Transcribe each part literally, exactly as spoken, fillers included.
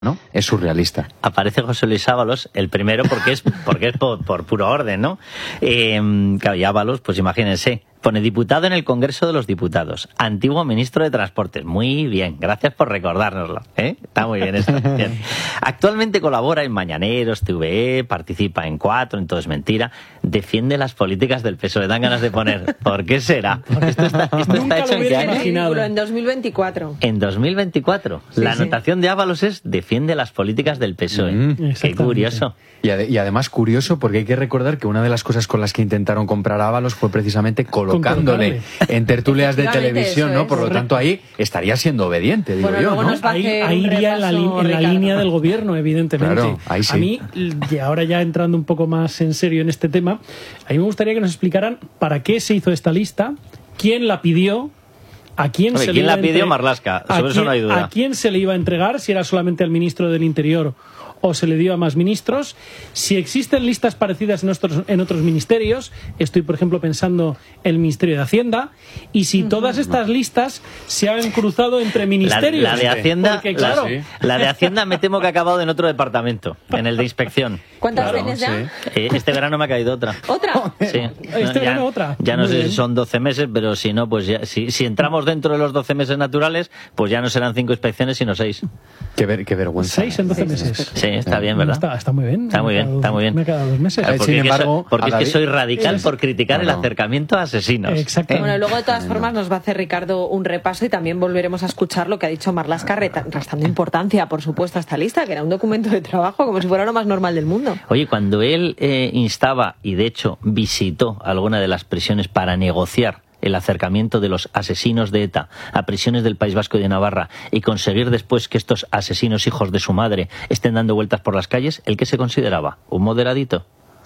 ¿no? Es surrealista. Aparece José Luis Ábalos, el primero porque es porque es por, por puro orden, ¿no? Eh, claro, y Ábalos, pues imagínense, pone diputado en el Congreso de los Diputados, antiguo ministro de Transportes. Muy bien, gracias por recordárnoslo, ¿eh? Está muy bien esto. Bien. Actualmente colabora en Mañaneros, T V E, participa en Cuatro, en Todo es Mentira, defiende las políticas del P S O E. Dan ganas de poner, ¿por qué será? Esto está, esto está hecho en qué año? En dos mil veinticuatro. En dos mil veinticuatro. Sí, la anotación sí. de Ábalos es defiende las políticas del P S O E. Mm, qué curioso. Y, ad y además curioso porque hay que recordar que una de las cosas con las que intentaron comprar a Ábalos fue precisamente colocándole en tertulias de televisión, ¿no? Por lo tanto, ahí estaría siendo obediente, digo bueno, yo, ¿no? Ahí, ahí iría en la, en la línea del gobierno, evidentemente. Claro, ahí sí. A mí, y ahora ya entrando un poco más en serio en este tema, a mí me gustaría que nos explicaran para qué se hizo esta lista, quién la pidió, ¿A quién, Oye, se ¿quién le la pidió? Marlaska, sobre quién, eso no hay duda. ¿A quién se le iba a entregar? Si era solamente al ministro del Interior o se le dio a más ministros. Si existen listas parecidas en otros, en otros ministerios, estoy por ejemplo pensando en el Ministerio de Hacienda, y si todas estas listas se han cruzado entre ministerios. La, la de Hacienda, porque, claro, la, sí. la de Hacienda me temo que ha acabado en otro departamento, en el de inspección. ¿Cuántas claro, tienes ya? Sí. Eh, este verano me ha caído otra. ¿Otra? Sí. Este ya, verano otra. Ya no Muy sé bien. si son doce meses, pero si no, pues ya, si, si entramos dentro de los doce meses naturales, pues ya no serán cinco inspecciones, sino seis. Qué, ver, qué vergüenza. Seis en doce meses. Sí, está bien, ¿verdad? Está, está muy bien. Está muy bien, está muy bien. Me ha quedado dos meses. Porque, Sin es, embargo, que, porque es que soy radical es... por criticar bueno. el acercamiento a asesinos. Exacto. ¿Eh? Bueno, luego de todas formas nos va a hacer Ricardo un repaso y también volveremos a escuchar lo que ha dicho Marlaska, restando importancia, por supuesto, a esta lista, que era un documento de trabajo como si fuera lo más normal del mundo. Oye, cuando él eh, instaba, y de hecho visitó alguna de las prisiones para negociar el acercamiento de los asesinos de ETA a prisiones del País Vasco y de Navarra y conseguir después que estos asesinos hijos de su madre estén dando vueltas por las calles, ¿el qué se consideraba? ¿Un moderadito?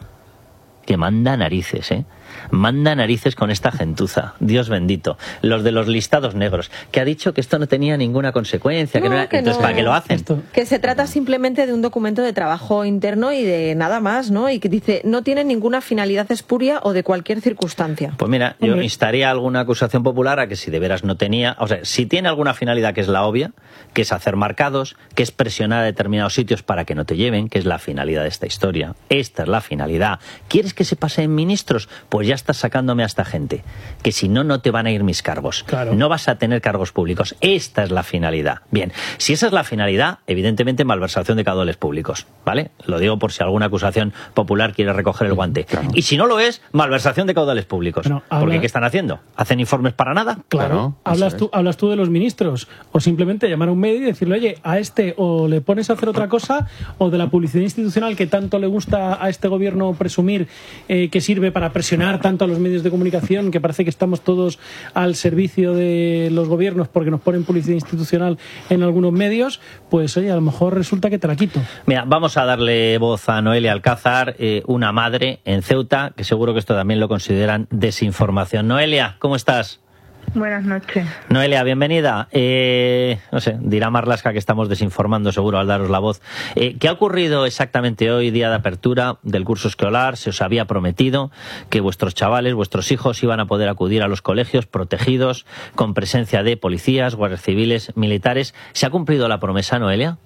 Que manda narices, ¿eh? Manda narices con esta gentuza, Dios bendito. Los de los listados negros, que ha dicho que esto no tenía ninguna consecuencia, no, que no era... que entonces, no. ¿para qué lo hacen? Esto. Que se trata simplemente de un documento de trabajo interno y de nada más, ¿no? Y que dice, no tiene ninguna finalidad espuria o de cualquier circunstancia. Pues mira, yo Hombre. instaría a alguna acusación popular a que si de veras no tenía, o sea, si tiene alguna finalidad que es la obvia, que es hacer marcados, que es presionar a determinados sitios para que no te lleven, que es la finalidad de esta historia. Esta es la finalidad. ¿Quieres que se pase en ministros? Pues ya estás sacándome a esta gente, que si no, no te van a ir mis cargos. Claro. No vas a tener cargos públicos. Esta es la finalidad. Bien, si esa es la finalidad, evidentemente malversación de caudales públicos, ¿vale? Lo digo por si alguna acusación popular quiere recoger el guante. Claro. Y si no lo es, malversación de caudales públicos. Bueno, habla... Porque ¿qué están haciendo? ¿Hacen informes para nada? Claro, Claro, hablas eso tú, es. hablas tú de los ministros, o simplemente llamar a un medio y decirle, oye, a este o le pones a hacer otra cosa, o de la publicidad institucional que tanto le gusta a este gobierno presumir, eh, que sirve para presionar tanto a los medios de comunicación, que parece que estamos todos al servicio de los gobiernos porque nos ponen publicidad institucional en algunos medios, pues oye, a lo mejor resulta que te la quito. Mira, vamos a darle voz a Noelia Alcázar, eh, una madre en Ceuta, que seguro que esto también lo consideran desinformación. Noelia, ¿cómo estás? Buenas noches. Noelia, bienvenida. Eh, no sé, dirá Marlaska que estamos desinformando seguro al daros la voz. Eh, ¿Qué ha ocurrido exactamente hoy, día de apertura del curso escolar? Se os había prometido que vuestros chavales, vuestros hijos iban a poder acudir a los colegios protegidos, con presencia de policías, guardias civiles, militares. ¿Se ha cumplido la promesa, Noelia?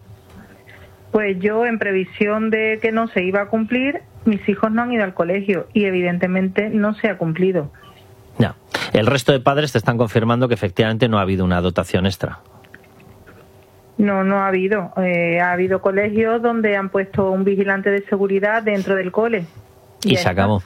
Pues yo, en previsión de que no se iba a cumplir, mis hijos no han ido al colegio y evidentemente no se ha cumplido. Ya. El resto de padres te están confirmando que efectivamente no ha habido una dotación extra. No, no ha habido. Eh, ha habido colegios donde han puesto un vigilante de seguridad dentro del cole. Y ya se acabó.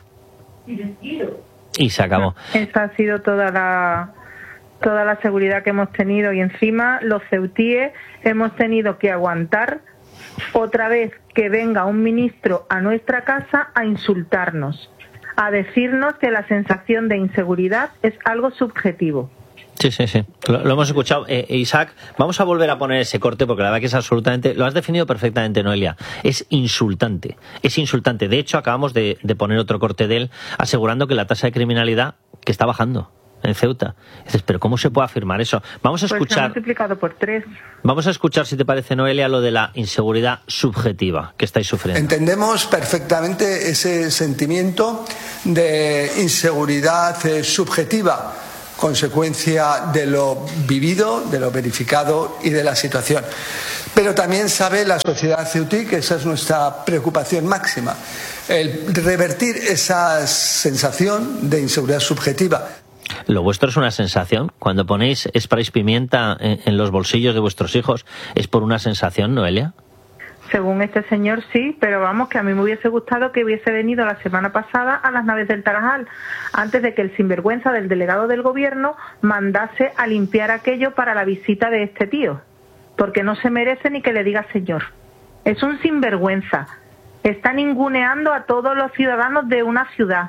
Y se acabó. Esa ha sido toda la toda la seguridad que hemos tenido y encima los ceutíes hemos tenido que aguantar otra vez que venga un ministro a nuestra casa a insultarnos, a decirnos que la sensación de inseguridad es algo subjetivo. Sí, sí, sí. Lo, lo hemos escuchado. Eh, Isaac, vamos a volver a poner ese corte porque la verdad que es absolutamente... Lo has definido perfectamente, Noelia. Es insultante. Es insultante. De hecho, acabamos de, de poner otro corte de él asegurando que la tasa de criminalidad que está bajando en Ceuta. Dices, pero ¿cómo se puede afirmar eso? Vamos a Pues se ha escuchar... multiplicado por tres. Vamos a escuchar, si te parece, Noelia, lo de la inseguridad subjetiva que estáis sufriendo. Entendemos perfectamente ese sentimiento de inseguridad eh, subjetiva consecuencia de lo vivido, de lo verificado y de la situación. Pero también sabe la sociedad ceutí que esa es nuestra preocupación máxima, el revertir esa sensación de inseguridad subjetiva. Lo vuestro es una sensación. Cuando ponéis sprays pimienta en, en los bolsillos de vuestros hijos, ¿es por una sensación, Noelia? Según este señor, sí, pero vamos, que a mí me hubiese gustado que hubiese venido la semana pasada a las naves del Tarajal, antes de que el sinvergüenza del delegado del gobierno mandase a limpiar aquello para la visita de este tío, porque no se merece ni que le diga señor. Es un sinvergüenza. Está ninguneando a todos los ciudadanos de una ciudad.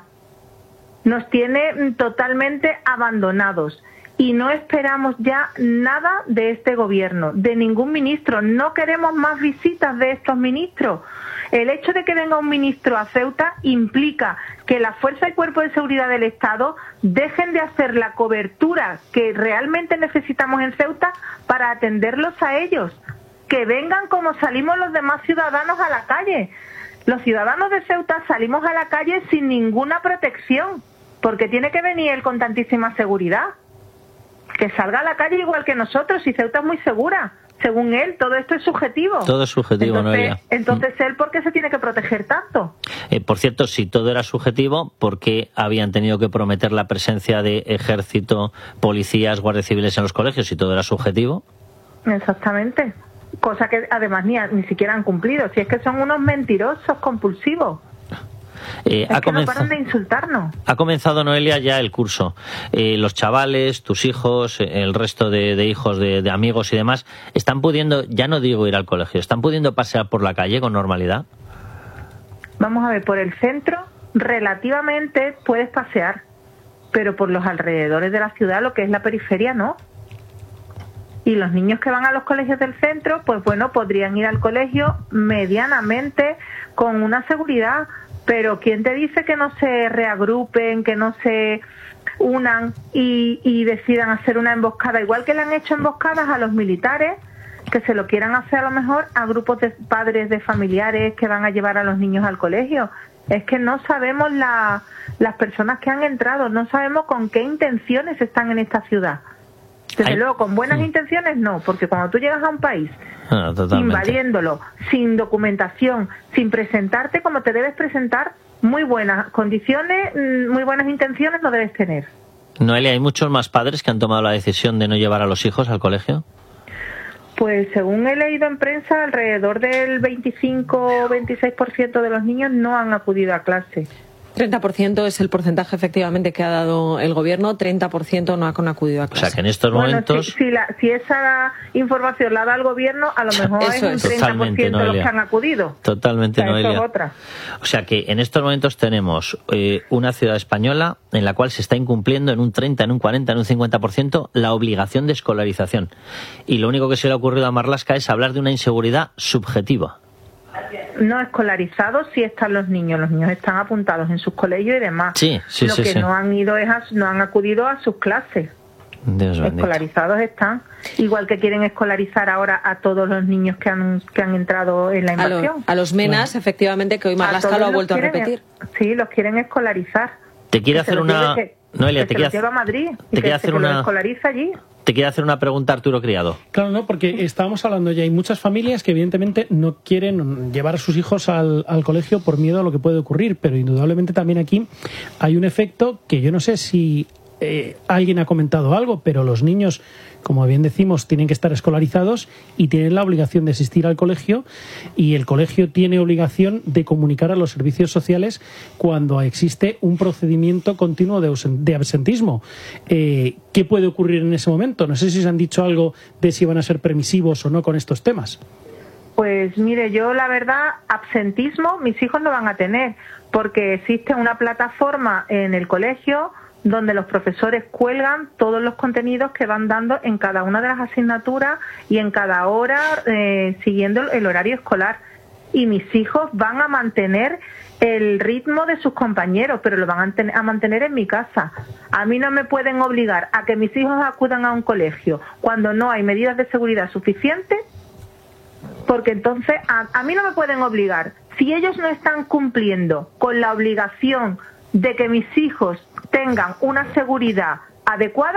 Nos tiene totalmente abandonados. Y no esperamos ya nada de este gobierno, de ningún ministro. No queremos más visitas de estos ministros. El hecho de que venga un ministro a Ceuta implica que la Fuerza y Cuerpo de Seguridad del Estado dejen de hacer la cobertura que realmente necesitamos en Ceuta para atenderlos a ellos. Que vengan como salimos los demás ciudadanos a la calle. Los ciudadanos de Ceuta salimos a la calle sin ninguna protección, porque tiene que venir él con tantísima seguridad. Que salga a la calle igual que nosotros, y Ceuta es muy segura. Según él, todo esto es subjetivo. Todo es subjetivo, entonces, Noelia. Entonces, ¿él por qué se tiene que proteger tanto? Eh, por cierto, si todo era subjetivo, ¿por qué habían tenido que prometer la presencia de ejército, policías, guardias civiles en los colegios si todo era subjetivo? Exactamente. Cosa que además ni, ni siquiera han cumplido. Si es que son unos mentirosos compulsivos. Eh, es ha que no comenzado, paran de insultarnos. Ha comenzado, Noelia, ya el curso. Eh, los chavales, tus hijos, el resto de, de hijos de, de amigos y demás, ¿están pudiendo, ya no digo ir al colegio, están pudiendo pasear por la calle con normalidad? Vamos a ver, por el centro relativamente puedes pasear, pero por los alrededores de la ciudad, lo que es la periferia, no. Y los niños que van a los colegios del centro, pues bueno, podrían ir al colegio medianamente con una seguridad. Pero ¿quién te dice que no se reagrupen, que no se unan y, y decidan hacer una emboscada? Igual que le han hecho emboscadas a los militares, que se lo quieran hacer a lo mejor a grupos de padres de familiares que van a llevar a los niños al colegio. Es que no sabemos la, las personas que han entrado, no sabemos con qué intenciones están en esta ciudad. Desde Ay. luego, con buenas intenciones no, porque cuando tú llegas a un país Ah, invadiéndolo, sin documentación, sin presentarte como te debes presentar, muy buenas condiciones, muy buenas intenciones no debes tener. Noelia, ¿hay muchos más padres que han tomado la decisión de no llevar a los hijos al colegio? Pues según he leído en prensa, alrededor del veinticinco o veintiséis por ciento de los niños no han acudido a clase. treinta por ciento es el porcentaje efectivamente que ha dado el gobierno, treinta por ciento no han acudido a clase. O sea que en estos bueno, momentos... Si, si, la, si esa información la da el gobierno, a lo mejor Eso es es. un treinta por ciento de los que han acudido. Totalmente, o sea, Noelia. Eso es otra. O sea que en estos momentos tenemos eh, una ciudad española en la cual se está incumpliendo en un treinta, en un cuarenta, en un cincuenta por ciento la obligación de escolarización. Y lo único que se le ha ocurrido a Marlaska es hablar de una inseguridad subjetiva. No escolarizados sí están los niños, los niños están apuntados en sus colegios y demás. Sí, sí, Lo sí, que sí. no han ido es a, no han acudido a sus clases. Dios bendito. Escolarizados están, igual que quieren escolarizar ahora a todos los niños que han que han entrado en la A, lo- invasión. a los menas, claro. Efectivamente, que hoy Marlaska lo ha todos los vuelto a quieren- repetir. Sí, los quieren escolarizar. Te quiere Que se hacer los una... lleve- que- Noelia, que te se quiere los lleva a Madrid y te que, quiere hacer que los una- escolariza allí. Te quiere hacer una pregunta Arturo Criado. Claro, no, porque estábamos hablando ya, hay muchas familias que evidentemente no quieren llevar a sus hijos al, al colegio por miedo a lo que puede ocurrir, pero indudablemente también aquí hay un efecto que yo no sé si eh, alguien ha comentado algo, pero los niños, como bien decimos, tienen que estar escolarizados y tienen la obligación de asistir al colegio, y el colegio tiene obligación de comunicar a los servicios sociales cuando existe un procedimiento continuo de, ausen- de absentismo. Eh, ¿Qué puede ocurrir en ese momento? No sé si se han dicho algo de si van a ser permisivos o no con estos temas. Pues mire, yo la verdad, absentismo mis hijos no van a tener, porque existe una plataforma en el colegio donde los profesores cuelgan todos los contenidos que van dando en cada una de las asignaturas y en cada hora eh, siguiendo el horario escolar. Y mis hijos van a mantener el ritmo de sus compañeros, pero lo van a, ten- a mantener en mi casa. A mí no me pueden obligar a que mis hijos acudan a un colegio cuando no hay medidas de seguridad suficientes, porque entonces a, a mí no me pueden obligar. Si ellos no están cumpliendo con la obligación de que mis hijos tengan una seguridad adecuada,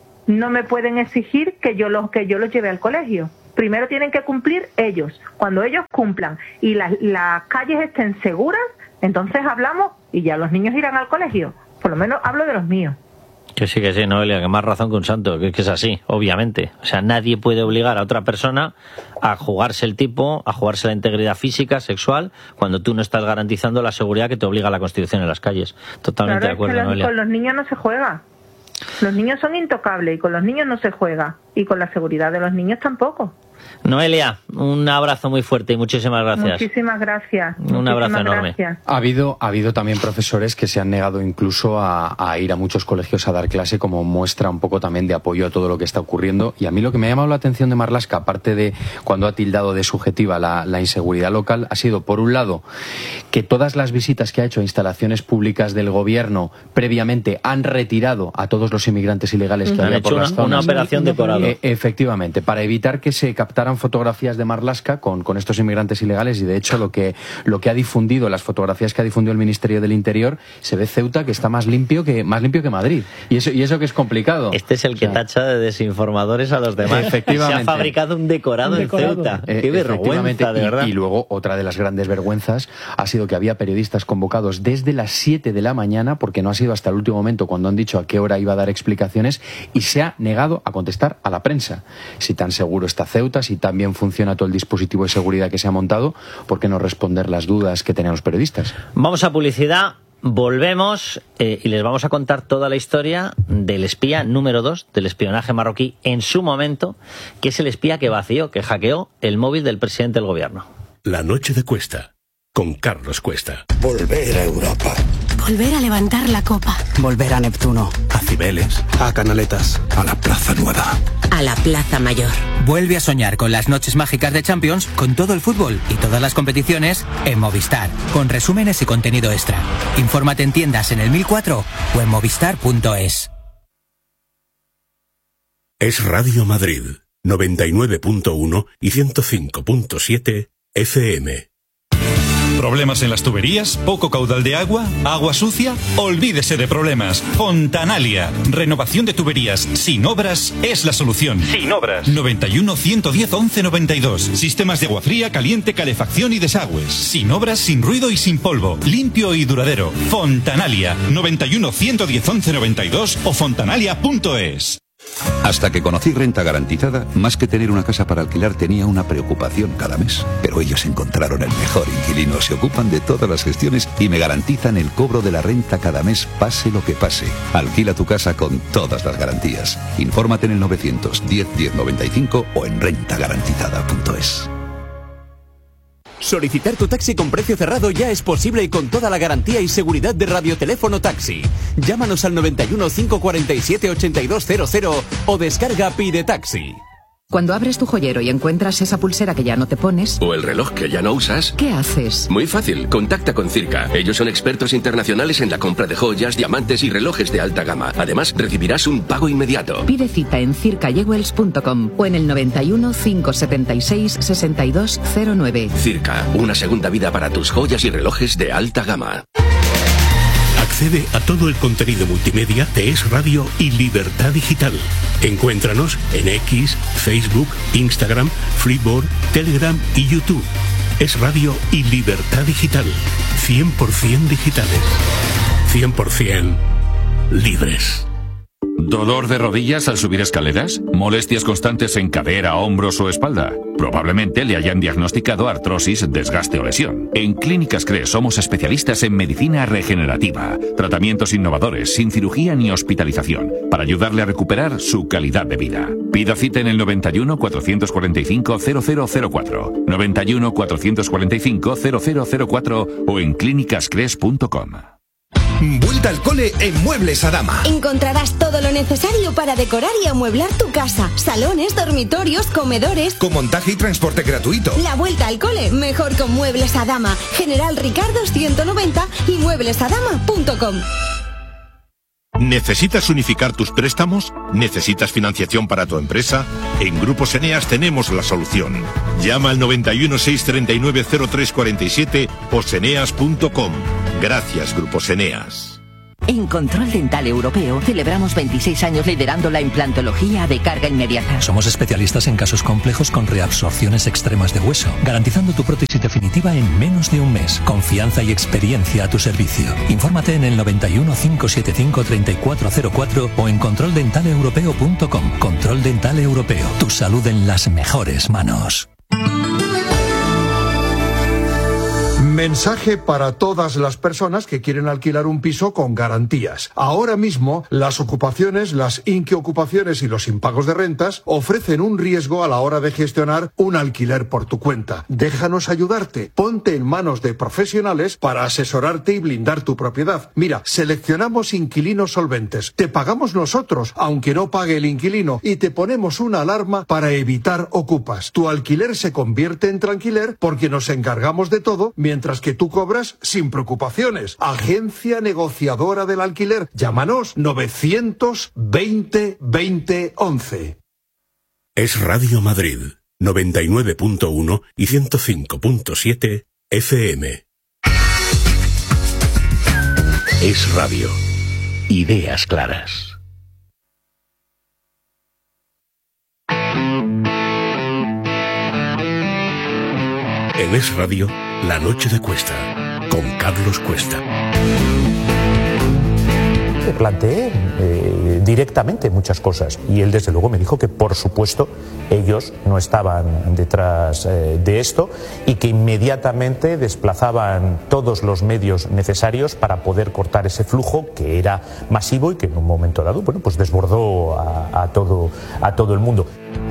no me pueden exigir que yo los que yo los lleve al colegio. Primero tienen que cumplir ellos. Cuando ellos cumplan y las, las calles estén seguras, entonces hablamos y ya los niños irán al colegio. Por lo menos hablo de los míos. Que sí, que sí, Noelia, que más razón que un santo, que es que es así, obviamente. O sea, nadie puede obligar a otra persona a jugarse el tipo, a jugarse la integridad física, sexual, cuando tú no estás garantizando la seguridad que te obliga la Constitución en las calles. Totalmente claro, de acuerdo, es que los, Noelia. Con los niños no se juega. Los niños son intocables y con los niños no se juega. Y con la seguridad de los niños tampoco. Noelia, un abrazo muy fuerte y muchísimas gracias. Muchísimas gracias. Un Muchísimas abrazo enorme. Gracias. Ha habido, ha habido también profesores que se han negado incluso a, a ir a muchos colegios a dar clase, como muestra un poco también de apoyo a todo lo que está ocurriendo. Y a mí lo que me ha llamado la atención de Marlaska, aparte de cuando ha tildado de subjetiva la, la inseguridad local, ha sido, por un lado, que todas las visitas que ha hecho a instalaciones públicas del gobierno previamente han retirado a todos los inmigrantes ilegales que han había hecho por una, las zonas. una operación decorado. Eh, efectivamente, para evitar que se captaran fotografías de Marlaska con, con estos inmigrantes ilegales, y de hecho lo que, lo que ha difundido, las fotografías que ha difundido el Ministerio del Interior, se ve Ceuta que está más limpio que más limpio que Madrid. Y eso, y eso que es complicado. Este es el que o sea, tacha de desinformadores a los demás. Efectivamente. Se ha fabricado un decorado, un decorado. en Ceuta. Eh, Qué vergüenza, de verdad. Y, y luego, otra de las grandes vergüenzas ha sido que había periodistas convocados desde las siete de la mañana, porque no ha sido hasta el último momento cuando han dicho a qué hora iba a dar explicaciones, y se ha negado a contestar a la prensa. Si tan seguro está Ceuta, si tan bien funciona todo el dispositivo de seguridad que se ha montado, ¿por qué no responder las dudas que tenían los periodistas? Vamos a publicidad, volvemos eh, y les vamos a contar toda la historia del espía número dos del espionaje marroquí en su momento, que es el espía que vació, que hackeó el móvil del presidente del gobierno. La noche de Cuesta, con Carlos Cuesta. Volver a Europa. Volver a levantar la copa. Volver a Neptuno. A Cibeles. A Canaletas. A la Plaza Nueva. A la Plaza Mayor. Vuelve a soñar con las noches mágicas de Champions, con todo el fútbol y todas las competiciones en Movistar, con resúmenes y contenido extra. Infórmate en tiendas en el mil cuatro o en movistar punto es. Es Radio Madrid, noventa y nueve punto uno y ciento cinco punto siete F M. ¿Problemas en las tuberías? ¿Poco caudal de agua? ¿Agua sucia? Olvídese de problemas. Fontanalia. Renovación de tuberías sin obras es la solución. Sin obras. noventa y uno, ciento diez, once noventa y dos. Sistemas de agua fría, caliente, calefacción y desagües. Sin obras, sin ruido y sin polvo. Limpio y duradero. Fontanalia. noventa y uno, ciento diez, once noventa y dos o fontanalia punto es. Hasta que conocí Renta Garantizada, más que tener una casa para alquilar tenía una preocupación cada mes. Pero ellos encontraron el mejor inquilino, se ocupan de todas las gestiones y me garantizan el cobro de la renta cada mes, pase lo que pase. Alquila tu casa con todas las garantías. Infórmate en el novecientos diez, diez noventa y cinco o en renta garantizada punto es. Solicitar tu taxi con precio cerrado ya es posible y con toda la garantía y seguridad de Radioteléfono Taxi. Llámanos al noventa y uno, cinco cuarenta y siete, ochenta y dos cero cero o descarga Pide Taxi. Cuando abres tu joyero y encuentras esa pulsera que ya no te pones... o el reloj que ya no usas... ¿qué haces? Muy fácil, contacta con Circa. Ellos son expertos internacionales en la compra de joyas, diamantes y relojes de alta gama. Además, recibirás un pago inmediato. Pide cita en circa jewels punto com o en el noventa y uno, cinco setenta y seis, sesenta y dos cero nueve. Circa, una segunda vida para tus joyas y relojes de alta gama. Accede a todo el contenido multimedia de Es Radio y Libertad Digital. Encuéntranos en X, Facebook, Instagram, Freeboard, Telegram y YouTube. Es Radio y Libertad Digital. cien por ciento digitales. cien por ciento libres. ¿Dolor de rodillas al subir escaleras? ¿Molestias constantes en cadera, hombros o espalda? Probablemente le hayan diagnosticado artrosis, desgaste o lesión. En Clínicas Cres somos especialistas en medicina regenerativa, tratamientos innovadores, sin cirugía ni hospitalización, para ayudarle a recuperar su calidad de vida. Pida cita en el noventa y uno, cuatrocientos cuarenta y cinco, cero cero cero cuatro, noventa y uno, cuatrocientos cuarenta y cinco, cero cero cero cuatro o en clínicas cres punto com. Vuelta al cole en Muebles Adama. Encontrarás todo lo necesario para decorar y amueblar tu casa. Salones, dormitorios, comedores. Con montaje y transporte gratuito. La vuelta al cole, mejor con Muebles Adama. General Ricardo ciento noventa y muebles adama punto com. ¿Necesitas unificar tus préstamos? ¿Necesitas financiación para tu empresa? En Grupos Eneas tenemos la solución. Llama al noventa y uno, seiscientos treinta y nueve, cero tres cuarenta y siete o seneas punto com. Gracias, Grupos Eneas. En Control Dental Europeo celebramos veintiséis años liderando la implantología de carga inmediata. Somos especialistas en casos complejos con reabsorciones extremas de hueso, garantizando tu prótesis definitiva en menos de un mes. Confianza y experiencia a tu servicio. Infórmate en el noventa y uno, cinco setenta y cinco, treinta y cuatro cero cuatro o en control dental europeo punto com. Control Dental Europeo. Tu salud en las mejores manos. Mensaje para todas las personas que quieren alquilar un piso con garantías. Ahora mismo, las ocupaciones, las inquiocupaciones y los impagos de rentas ofrecen un riesgo a la hora de gestionar un alquiler por tu cuenta. Déjanos ayudarte. Ponte en manos de profesionales para asesorarte y blindar tu propiedad. Mira, seleccionamos inquilinos solventes. Te pagamos nosotros, aunque no pague el inquilino, y te ponemos una alarma para evitar ocupas. Tu alquiler se convierte en tranquiler porque nos encargamos de todo mientras que tú cobras sin preocupaciones. Agencia negociadora del alquiler. Llámanos novecientos veinte veinte once. Es Radio Madrid, noventa y nueve punto uno y ciento cinco punto siete F M. Es Radio. Ideas claras. En Es Radio, La Noche de Cuesta, con Carlos Cuesta. Le planteé eh, directamente muchas cosas y él desde luego me dijo que por supuesto ellos no estaban detrás eh, de esto y que inmediatamente desplazaban todos los medios necesarios para poder cortar ese flujo que era masivo y que en un momento dado, bueno, pues desbordó a, a todo, a todo el mundo.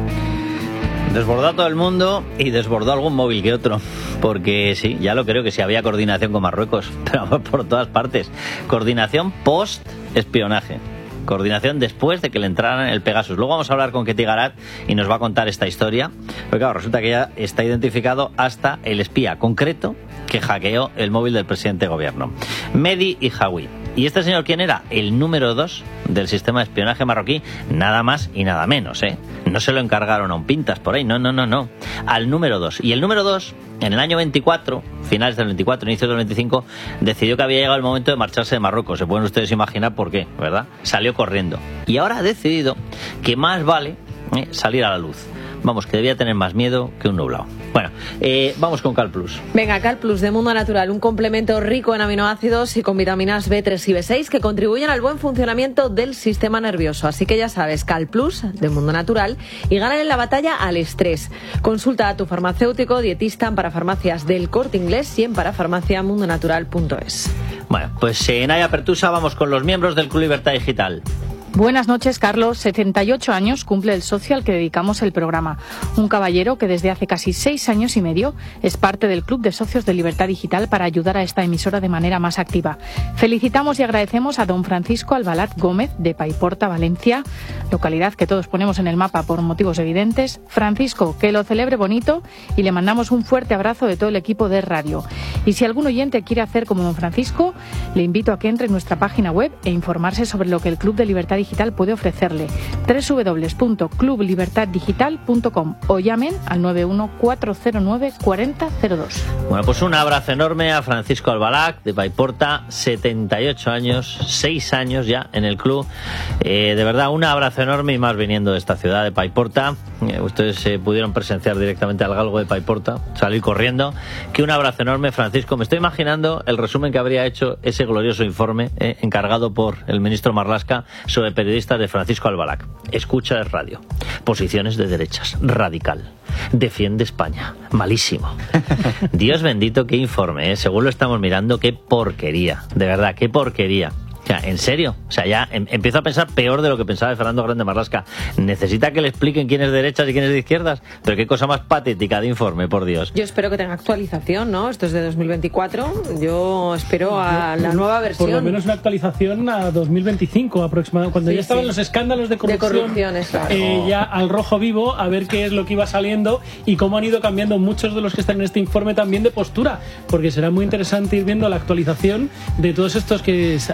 Desbordó a todo el mundo y desbordó algún móvil que otro, porque sí, ya lo creo que sí había coordinación con Marruecos, pero por todas partes. Coordinación post-espionaje. Coordinación después de que le entraran el Pegasus. Luego vamos a hablar con Ketty Garat y nos va a contar esta historia. Porque claro, resulta que ya está identificado hasta el espía concreto que hackeó el móvil del presidente de gobierno. Mehdi Ijawi. ¿Y este señor quién era? El número dos del sistema de espionaje marroquí, nada más y nada menos, ¿eh? No se lo encargaron a un pintas por ahí, no, no, no, no. Al número dos. Y el número dos, en el año veinticuatro, finales del veinticuatro, inicios del veinticinco, decidió que había llegado el momento de marcharse de Marruecos. Se pueden ustedes imaginar por qué, ¿verdad? Salió corriendo. Y ahora ha decidido que más vale eh, salir a la luz. Vamos, que debía tener más miedo que un nublado. Bueno, eh, vamos con Cal Plus. Venga, Cal Plus de Mundo Natural, un complemento rico en aminoácidos y con vitaminas B tres y B seis que contribuyen al buen funcionamiento del sistema nervioso. Así que ya sabes, Cal Plus de Mundo Natural y ganan en la batalla al estrés. Consulta a tu farmacéutico dietista en Parafarmacias del Corte Inglés y en parafarmacia mundo natural punto es. Bueno, pues en Naya Pertusa vamos con los miembros del Club Libertad Digital. Buenas noches, Carlos. setenta y ocho años cumple el socio al que dedicamos el programa. Un caballero que desde hace casi seis años y medio es parte del Club de Socios de Libertad Digital para ayudar a esta emisora de manera más activa. Felicitamos y agradecemos a don Francisco Albalat Gómez de Paiporta, Valencia, localidad que todos ponemos en el mapa por motivos evidentes. Francisco, que lo celebre bonito y le mandamos un fuerte abrazo de todo el equipo de radio. Y si algún oyente quiere hacer como don Francisco, le invito a que entre en nuestra página web e informarse sobre lo que el Club de Libertad Digital Digital puede ofrecerle. doble u doble u doble u punto club libertad digital punto com o llamen al nueve uno cuatro cero nueve cuatro cero cero dos. Bueno, pues un abrazo enorme a Francisco Albalac de Paiporta, setenta y ocho años, seis años ya en el club. Eh, de verdad, un abrazo enorme y más viniendo de esta ciudad de Paiporta. Eh, ustedes eh, pudieron presenciar directamente al galgo de Paiporta, salir corriendo. Que un abrazo enorme, Francisco. Me estoy imaginando el resumen que habría hecho ese glorioso informe eh, encargado por el ministro Marlaska sobre periodistas de Francisco Albalac. Escucha el radio. Posiciones de derechas. Radical. Defiende España. Malísimo. Dios bendito, qué informe, ¿eh? Según lo estamos mirando, qué porquería. De verdad, qué porquería. O sea, ¿en serio? O sea, ya em, empiezo a pensar peor de lo que pensaba de Fernando Grande Marlaska. Necesita que le expliquen quién es de derechas y quién es de izquierdas. Pero qué cosa más patética de informe, por Dios. Yo espero que tenga actualización, ¿no? Esto es de dos mil veinticuatro. Yo espero a la nueva versión. Por lo menos una actualización a dos mil veinticinco aproximadamente. Cuando sí, ya estaban sí. los escándalos de corrupción. De corrupciones, claro. eh, ya al rojo vivo, a ver qué es lo que iba saliendo y cómo han ido cambiando muchos de los que están en este informe también de postura. Porque será muy interesante ir viendo la actualización de todos estos que se actualizan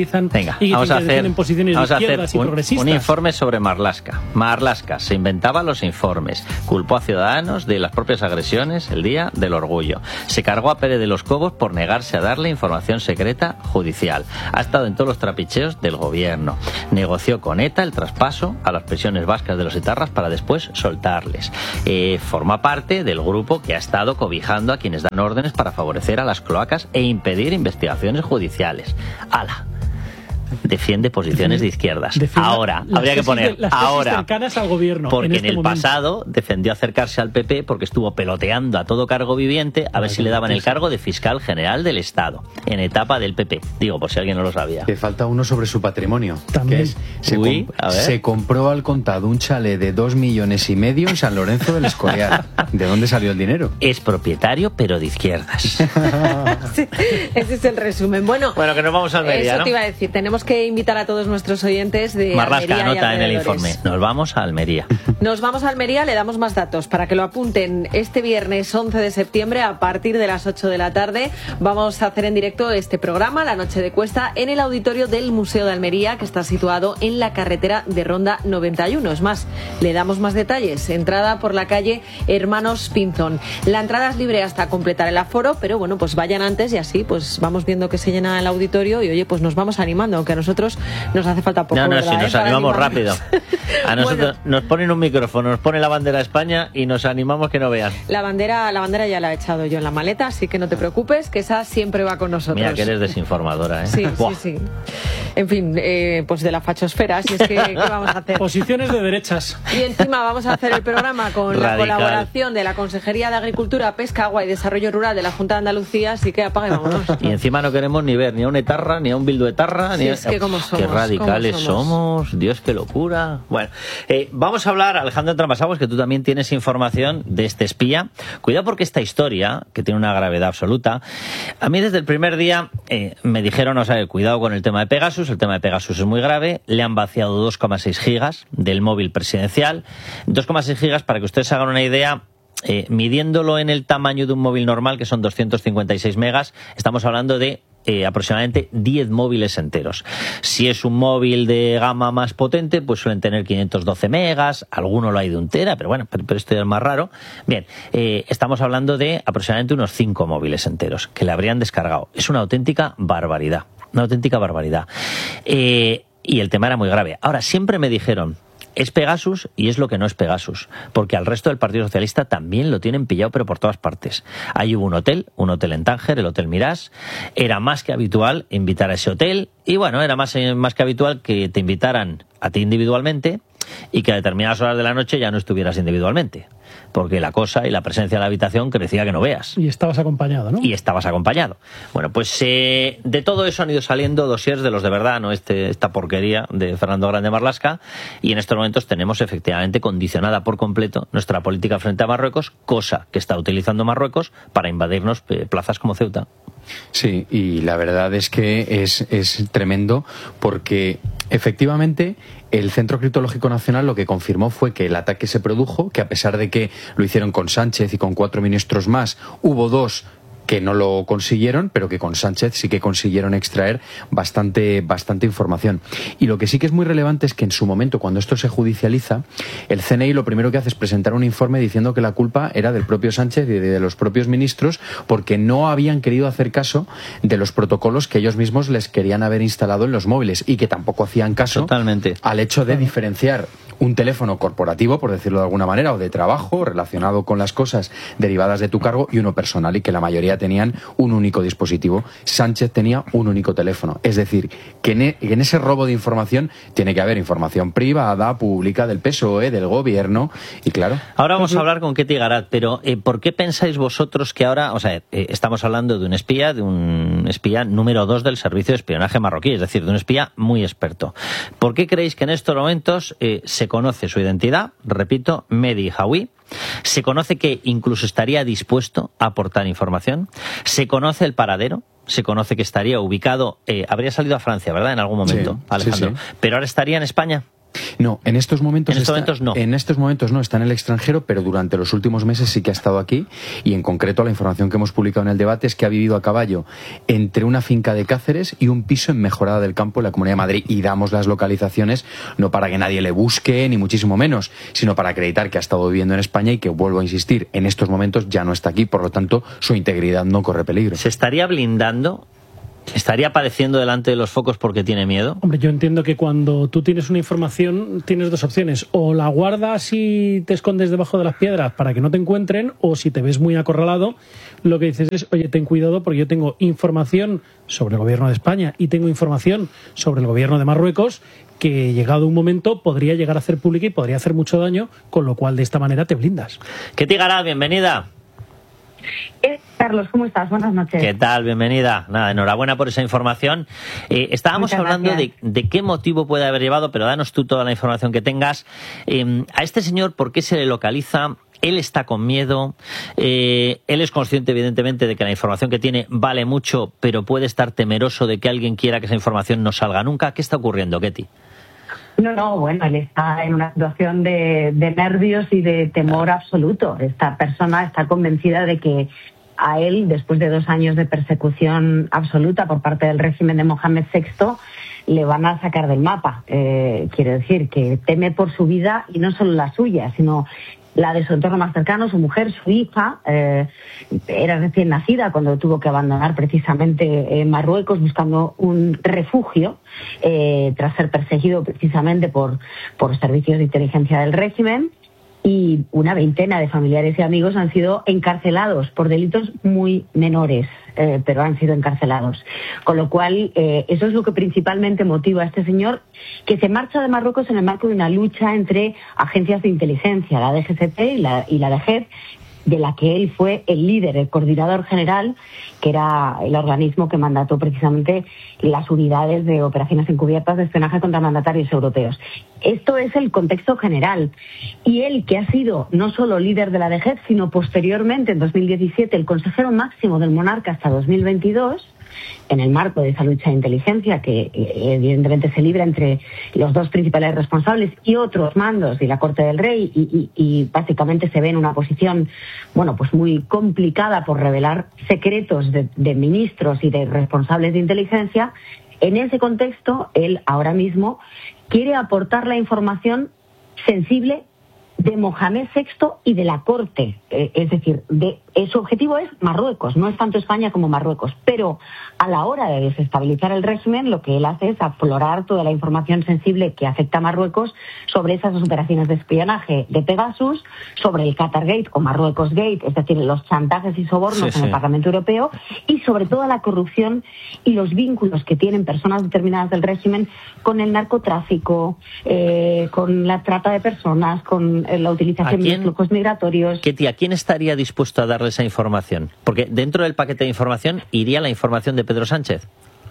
radicalizan Venga, y que vamos a hacer, tienen posiciones vamos de a hacer izquierdas y un, progresistas. un informe sobre Marlaska. Marlaska se inventaba los informes, culpó a Ciudadanos de las propias agresiones el día del orgullo. Se cargó a Pérez de los Cobos por negarse a darle información secreta judicial. Ha estado en todos los trapicheos del gobierno. Negoció con ETA el traspaso a las prisiones vascas de los etarras para después soltarles. Eh, forma parte del grupo que ha estado cobijando a quienes dan órdenes para favorecer a las cloacas e impedir investigaciones judiciales. ¡Hala! Defiende posiciones de izquierdas. Defiende ahora, las habría que tesis poner de- las tesis ahora. cercanas al gobierno. Porque en, este el momento. pasado defendió acercarse al P P porque estuvo peloteando a todo cargo viviente a ver si le daban el cargo de fiscal general del Estado en etapa del P P. Digo, por si alguien no lo sabía. Que falta uno sobre su patrimonio. También. Que es, se, Uy, comp- a ver. se compró al contado un chalet de dos millones y medio en San Lorenzo del Escorial. ¿De dónde salió el dinero? Es propietario, pero de izquierdas. Sí, ese es el resumen. Bueno, Bueno, que nos vamos a Almería, eso ¿no? te iba a decir. Tenemos que invitar a todos nuestros oyentes de Marlaska, Almería y anota en el alrededores. informe. Nos vamos a Almería. Nos vamos a Almería, le damos más datos para que lo apunten. Este viernes once de septiembre, a partir de las ocho de la tarde, vamos a hacer en directo este programa, La Noche de Cuesta, en el auditorio del Museo de Almería, que está situado en la carretera de Ronda noventa y uno. Es más, le damos más detalles. Entrada por la calle Hermanos Pinzón. La entrada es libre hasta completar el aforo, pero bueno, pues vayan antes y así pues vamos viendo que se llena el auditorio y oye, pues nos vamos animando, aunque a nosotros nos hace falta poco. No, no, ¿verdad, si eh? nos Para animamos animarnos. rápido. A nosotros nos ponen un micrófono, nos ponen la bandera de España y nos animamos que no vean. La bandera, la bandera ya la he echado yo en la maleta, así que no te preocupes, que esa siempre va con nosotros. Mira que eres desinformadora, ¿eh? Sí, Buah. sí, sí. En fin, eh, pues de la fachosfera, si es que ¿qué vamos a hacer? Posiciones de derechas. Y encima vamos a hacer el programa con la Radical. colaboración de la Consejería de Agricultura, Pesca, Agua y Desarrollo Rural de la Junta de Andalucía, así que apaga y vámonos. Y encima no queremos ni ver ni a un etarra, ni a un bildu etarra, Sí, ni a... es que cómo somos, Qué radicales cómo somos. somos. Dios, qué locura. Bueno, eh, vamos a hablar, Alejandro Tramasagos, que tú también tienes información de este espía. Cuidado porque esta historia, que tiene una gravedad absoluta, a mí desde el primer día eh, me dijeron, o sea, cuidado con el tema de Pegasus, el tema de Pegasus es muy grave, le han vaciado dos coma seis gigas del móvil presidencial, dos coma seis gigas para que ustedes hagan una idea. Eh, midiéndolo en el tamaño de un móvil normal, que son doscientos cincuenta y seis megas, estamos hablando de eh, aproximadamente diez móviles enteros. Si es un móvil de gama más potente, pues suelen tener quinientos doce megas, alguno lo hay de un tera, pero bueno, pero, pero esto es más raro. Bien, eh, estamos hablando de aproximadamente unos cinco móviles enteros que le habrían descargado. Es una auténtica barbaridad, una auténtica barbaridad. Eh, y el tema era muy grave. Ahora, siempre me dijeron, es Pegasus y es lo que no es Pegasus, porque al resto del Partido Socialista también lo tienen pillado, pero por todas partes. Ahí hubo un hotel, un hotel en Tánger, el Hotel Mirage. Era más que habitual invitar a ese hotel y bueno, era más, más que habitual que te invitaran a ti individualmente y que a determinadas horas de la noche ya no estuvieras individualmente, porque la cosa y la presencia de la habitación crecía que no veas. Y estabas acompañado, ¿no? Y estabas acompañado. Bueno, pues eh, de todo eso han ido saliendo dossiers de los de verdad, no este, esta porquería de Fernando Grande Marlaska, y en estos momentos tenemos efectivamente condicionada por completo nuestra política frente a Marruecos, cosa que está utilizando Marruecos para invadirnos eh, plazas como Ceuta. Sí, y la verdad es que es, es tremendo porque efectivamente el Centro Criptológico Nacional lo que confirmó fue que el ataque se produjo, que a pesar de que lo hicieron con Sánchez y con cuatro ministros más, hubo dos que no lo consiguieron, pero que con Sánchez sí que consiguieron extraer bastante, bastante información. Y lo que sí que es muy relevante es que en su momento, cuando esto se judicializa, el C N I lo primero que hace es presentar un informe diciendo que la culpa era del propio Sánchez y de los propios ministros, porque no habían querido hacer caso de los protocolos que ellos mismos les querían haber instalado en los móviles y que tampoco hacían caso Totalmente. al hecho de diferenciar un teléfono corporativo, por decirlo de alguna manera, o de trabajo, relacionado con las cosas derivadas de tu cargo, y uno personal, y que la mayoría tenían un único dispositivo. Sánchez tenía un único teléfono. Es decir, que en, e, en ese robo de información tiene que haber información privada, pública, del P S O E, del gobierno, y claro... Ahora vamos a hablar con Ketty Garat, pero eh, ¿por qué pensáis vosotros que ahora, o sea, eh, estamos hablando de un espía, de un espía número dos del servicio de espionaje marroquí, es decir, de un espía muy experto? ¿Por qué creéis que en estos momentos eh, se conoce su identidad? Repito, Mehdi Hawi. Se conoce que incluso estaría dispuesto a aportar información. Se conoce el paradero. Se conoce que estaría ubicado, eh, habría salido a Francia, ¿verdad? En algún momento, Sí, Alejandro. sí, sí. Pero ahora estaría en España. No, en estos momentos, en estos está, momentos no. En estos momentos no, está en el extranjero, pero durante los últimos meses sí que ha estado aquí, y en concreto la información que hemos publicado en el debate es que ha vivido a caballo entre una finca de Cáceres y un piso en Mejorada del Campo en la Comunidad de Madrid, y damos las localizaciones no para que nadie le busque, ni muchísimo menos, sino para acreditar que ha estado viviendo en España y que, vuelvo a insistir, en estos momentos ya no está aquí, por lo tanto su integridad no corre peligro. ¿Se estaría blindando? ¿Estaría padeciendo delante de los focos porque tiene miedo? Hombre, yo entiendo que cuando tú tienes una información tienes dos opciones: o la guardas y te escondes debajo de las piedras para que no te encuentren, o si te ves muy acorralado, lo que dices es, oye, ten cuidado porque yo tengo información sobre el gobierno de España y tengo información sobre el gobierno de Marruecos que, llegado un momento, podría llegar a hacer pública y podría hacer mucho daño, con lo cual de esta manera te blindas. Ketty Garat, bienvenida. Eh, Carlos, ¿cómo estás? Buenas noches. ¿Qué tal? Bienvenida. Nada, enhorabuena por esa información. Eh, estábamos Muchas hablando de, gracias. de qué motivo puede haber llevado, pero danos tú toda la información que tengas. Eh, a este señor, ¿por qué se le localiza? Él está con miedo, eh, él es consciente evidentemente de que la información que tiene vale mucho, pero puede estar temeroso de que alguien quiera que esa información no salga nunca. ¿Qué está ocurriendo, Ketty? No, no, bueno, él está en una situación de, de nervios y de temor absoluto. Esta persona está convencida de que a él, después de dos años de persecución absoluta por parte del régimen de Mohamed sexto, le van a sacar del mapa. Eh, quiero decir que teme por su vida, y no solo la suya, sino la de su entorno más cercano, su mujer, su hija. Eh, era recién nacida cuando tuvo que abandonar precisamente eh, Marruecos buscando un refugio eh, tras ser perseguido precisamente por, por servicios de inteligencia del régimen. Y una veintena de familiares y amigos han sido encarcelados por delitos muy menores, eh, pero han sido encarcelados. Con lo cual, eh, eso es lo que principalmente motiva a este señor, que se marcha de Marruecos en el marco de una lucha entre agencias de inteligencia, la D G C T y la, y la D G E T, de la que él fue el líder, el coordinador general, que era el organismo que mandató precisamente las unidades de operaciones encubiertas de espionaje contra mandatarios europeos. Esto es el contexto general. Y él, que ha sido no solo líder de la D G E T, sino posteriormente, en dos mil diecisiete, el consejero máximo del monarca hasta dos mil veintidós, en el marco de esa lucha de inteligencia que evidentemente se libra entre los dos principales responsables y otros mandos de la Corte del Rey, y, y, y básicamente se ve en una posición, bueno, pues muy complicada por revelar secretos de, de ministros y de responsables de inteligencia. En ese contexto, él ahora mismo quiere aportar la información sensible de Mohamed sexto y de la Corte. Eh, es decir, de, eh, su objetivo es Marruecos, no es tanto España como Marruecos. Pero a la hora de desestabilizar el régimen, lo que él hace es aflorar toda la información sensible que afecta a Marruecos sobre esas operaciones de espionaje de Pegasus, sobre el Qatargate o Marruecos Gate, es decir, los chantajes y sobornos Sí, sí. en el Parlamento Europeo, y sobre toda la corrupción y los vínculos que tienen personas determinadas del régimen con el narcotráfico, eh, con la trata de personas, con eh, la utilización de flujos migratorios. Ketty, ¿a quién estaría dispuesto a darle esa información? Porque dentro del paquete de información iría la información de Pedro Sánchez.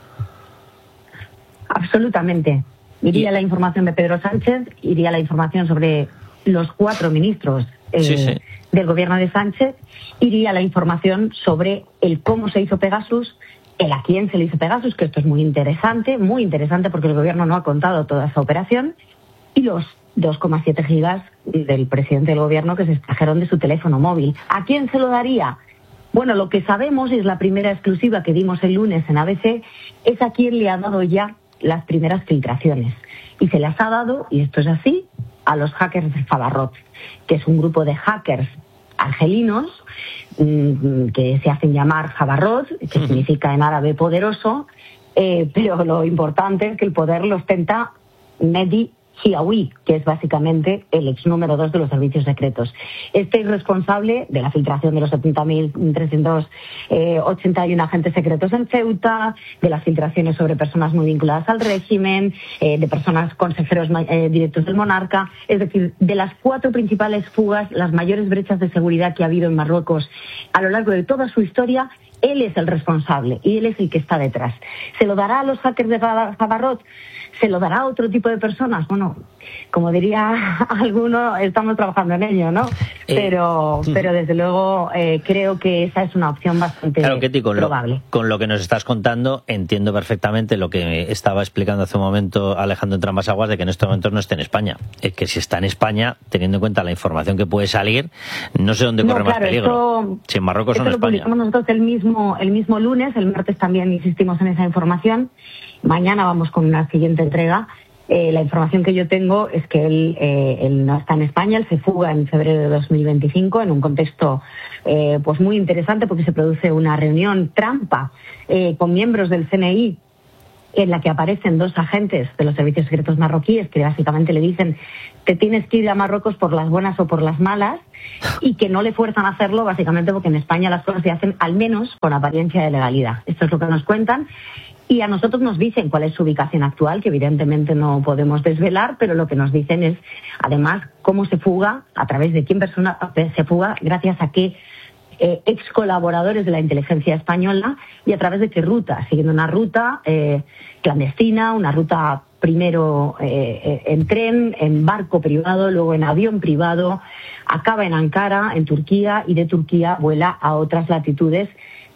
Absolutamente. Iría la información de Pedro Sánchez, iría la información sobre los cuatro ministros eh, Sí, sí. del gobierno de Sánchez, iría la información sobre el cómo se hizo Pegasus, el a quién se le hizo Pegasus, que esto es muy interesante, muy interesante porque el gobierno no ha contado toda esa operación, y los dos coma siete gigas del presidente del gobierno que se extrajeron de su teléfono móvil. ¿A quién se lo daría? Bueno, lo que sabemos, y es la primera exclusiva que dimos el lunes en A B C, es a quién le ha dado ya las primeras filtraciones. Y se las ha dado, y esto es así, a los hackers de Favarrot, que es un grupo de hackers argelinos mmm, que se hacen llamar Favarrot, que significa en árabe poderoso, eh, pero lo importante es que el poder lo ostenta Mehdi Hiawi, que es básicamente el ex número dos de los servicios secretos. Este es responsable de la filtración de los setenta mil trescientos ochenta y uno agentes secretos en Ceuta, de las filtraciones sobre personas muy vinculadas al régimen, eh, de personas consejeros eh, directos del monarca, es decir, de las cuatro principales fugas, las mayores brechas de seguridad que ha habido en Marruecos a lo largo de toda su historia. Él es el responsable y él es el que está detrás. ¿Se lo dará a los hackers de Favarrot? ¿Se lo dará a otro tipo de personas? Bueno, bueno, como diría alguno, estamos trabajando en ello, ¿no? Eh, pero, pero desde luego eh, creo que esa es una opción bastante claro, Ketty, con probable. Lo, con lo que nos estás contando, entiendo perfectamente lo que estaba explicando hace un momento Alejandro Entrambas-Aguas, de que en estos momentos no esté en España. Es que si está en España, teniendo en cuenta la información que puede salir, no sé dónde No, corre claro, más peligro. esto- si en Marruecos o Esto en lo España. publicamos nosotros el mismo, el mismo lunes, el martes también insistimos en esa información. Mañana vamos con una siguiente entrega. Eh, la información que yo tengo es que él, eh, él no está en España, él se fuga en febrero de dos mil veinticinco en un contexto eh, pues muy interesante porque se produce una reunión trampa eh, con miembros del C N I en la que aparecen dos agentes de los servicios secretos marroquíes que básicamente le dicen te tienes que ir a Marruecos por las buenas o por las malas, y que no le fuerzan a hacerlo básicamente porque en España las cosas se hacen al menos con apariencia de legalidad. Esto es lo que nos cuentan. Y a nosotros nos dicen cuál es su ubicación actual, que evidentemente no podemos desvelar, pero lo que nos dicen es, además, cómo se fuga, a través de quién persona se fuga, gracias a qué eh, ex colaboradores de la inteligencia española y a través de qué ruta, siguiendo una ruta eh, clandestina, una ruta primero eh, en tren, en barco privado, luego en avión privado, acaba en Ankara, en Turquía, y de Turquía vuela a otras latitudes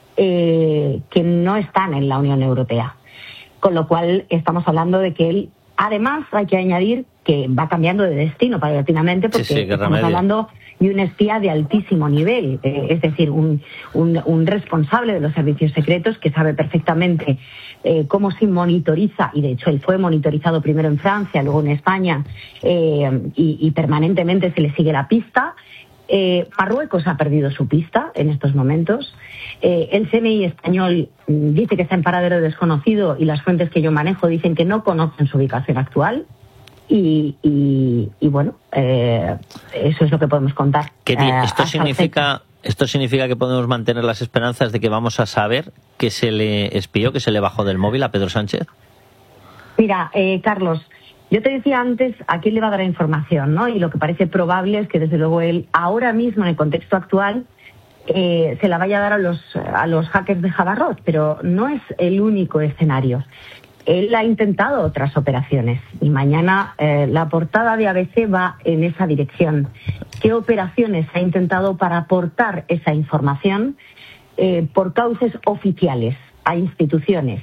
Eh, que no están en la Unión Europea. Con lo cual estamos hablando de que él, además hay que añadir que va cambiando de destino paulatinamente porque Sí, sí, qué estamos remedio. hablando de un espía de altísimo nivel, eh, es decir, un, un, un responsable de los servicios secretos que sabe perfectamente eh, cómo se monitoriza, y de hecho él fue monitorizado primero en Francia, luego en España, eh, y, y permanentemente se le sigue la pista. Eh, Marruecos ha perdido su pista en estos momentos. Eh, el C N I español mm, dice que está en paradero desconocido y las fuentes que yo manejo dicen que no conocen su ubicación actual. Y, y, y bueno, eh, eso es lo que podemos contar. Ketty, Eh, esto hasta significa esto significa que podemos mantener las esperanzas de que vamos a saber que se le espió, que se le bajó del móvil a Pedro Sánchez. Mira, eh, Carlos, yo te decía antes a quién le va a dar información, ¿no? Y lo que parece probable es que desde luego él, ahora mismo en el contexto actual, eh, se la vaya a dar a los, a los hackers de Jabarrot, pero no es el único escenario. Él ha intentado otras operaciones y mañana eh, la portada de A B C va en esa dirección. ¿Qué operaciones ha intentado para aportar esa información eh, por cauces oficiales a instituciones?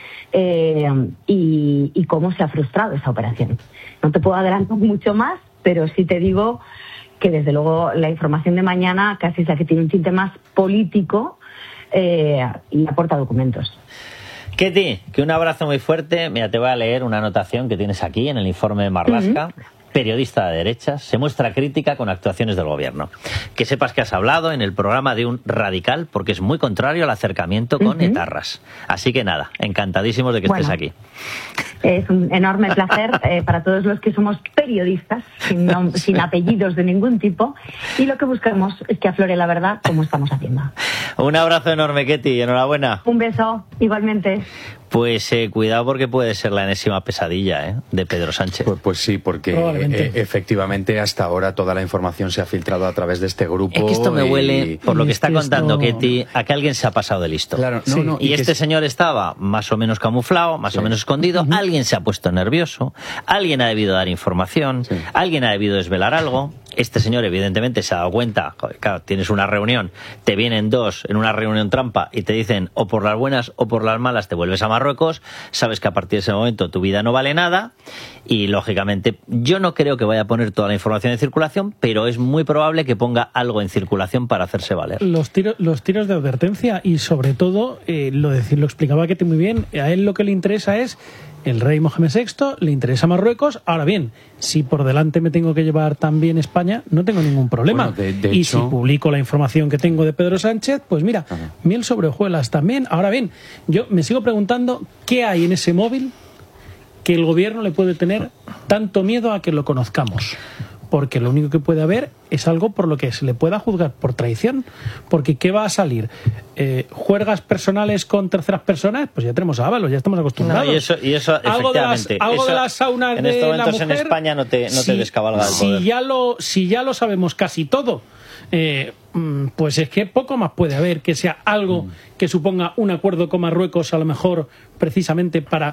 Eh, y, y cómo se ha frustrado esa operación. No te puedo adelantar mucho más, pero sí te digo que desde luego la información de mañana casi es la que tiene un tinte más político eh, y aporta documentos. Ketty, que un abrazo muy fuerte. Mira, te voy a leer una anotación que tienes aquí en el informe de Marlaska. Uh-huh. Periodista de derechas, se muestra crítica con actuaciones del gobierno. Que sepas que has hablado en el programa de un radical porque es muy contrario al acercamiento con uh-huh. etarras. Así que nada, encantadísimos de que bueno, estés aquí. Es un enorme placer eh, para todos los que somos periodistas, sin, nom- sin apellidos de ningún tipo, y lo que buscamos es que aflore la verdad como estamos haciendo. Un abrazo enorme, Ketty, enhorabuena. Un beso, igualmente. Pues eh, cuidado porque puede ser la enésima pesadilla ¿eh? de Pedro Sánchez. Pues, pues sí, porque eh, efectivamente hasta ahora toda la información se ha filtrado a través de este grupo. Es que esto me y... huele, por lo que está es contando esto... Ketty, a que alguien se ha pasado de listo. Claro, no, sí. no, y, y este que... señor estaba más o menos camuflado, más sí. o menos escondido. Uh-huh. Alguien se ha puesto nervioso, alguien ha debido dar información, sí. alguien ha debido desvelar algo. Este señor evidentemente se ha dado cuenta, joder, claro, tienes una reunión, te vienen dos en una reunión trampa y te dicen o por las buenas o por las malas te vuelves a Marruecos, sabes que a partir de ese momento tu vida no vale nada y lógicamente yo no creo que vaya a poner toda la información en circulación, pero es muy probable que ponga algo en circulación para hacerse valer. Los tiros, los tiros de advertencia y sobre todo, eh, lo, decir, lo explicaba Ketty muy bien, a él lo que le interesa es el rey Mohamed sexto, le interesa Marruecos. Ahora bien, si por delante me tengo que llevar también España, no tengo ningún problema. Bueno, de, de y hecho... si publico la información que tengo de Pedro Sánchez, pues mira, Ajá. miel sobre hojuelas también. Ahora bien, yo me sigo preguntando qué hay en ese móvil que el gobierno le puede tener tanto miedo a que lo conozcamos. Porque lo único que puede haber es algo por lo que se le pueda juzgar por traición. Porque ¿qué va a salir? Eh, ¿Juergas personales con terceras personas? Pues ya tenemos a Ábalos, ya estamos acostumbrados. No, y eso, y eso algo efectivamente. De las, algo eso, de las saunas en estos de momentos la mujer, en España no te, no si, te descabalga el si poder. Ya lo, si ya lo sabemos casi todo, eh, pues es que poco más puede haber que sea algo mm. que suponga un acuerdo con Marruecos, a lo mejor precisamente para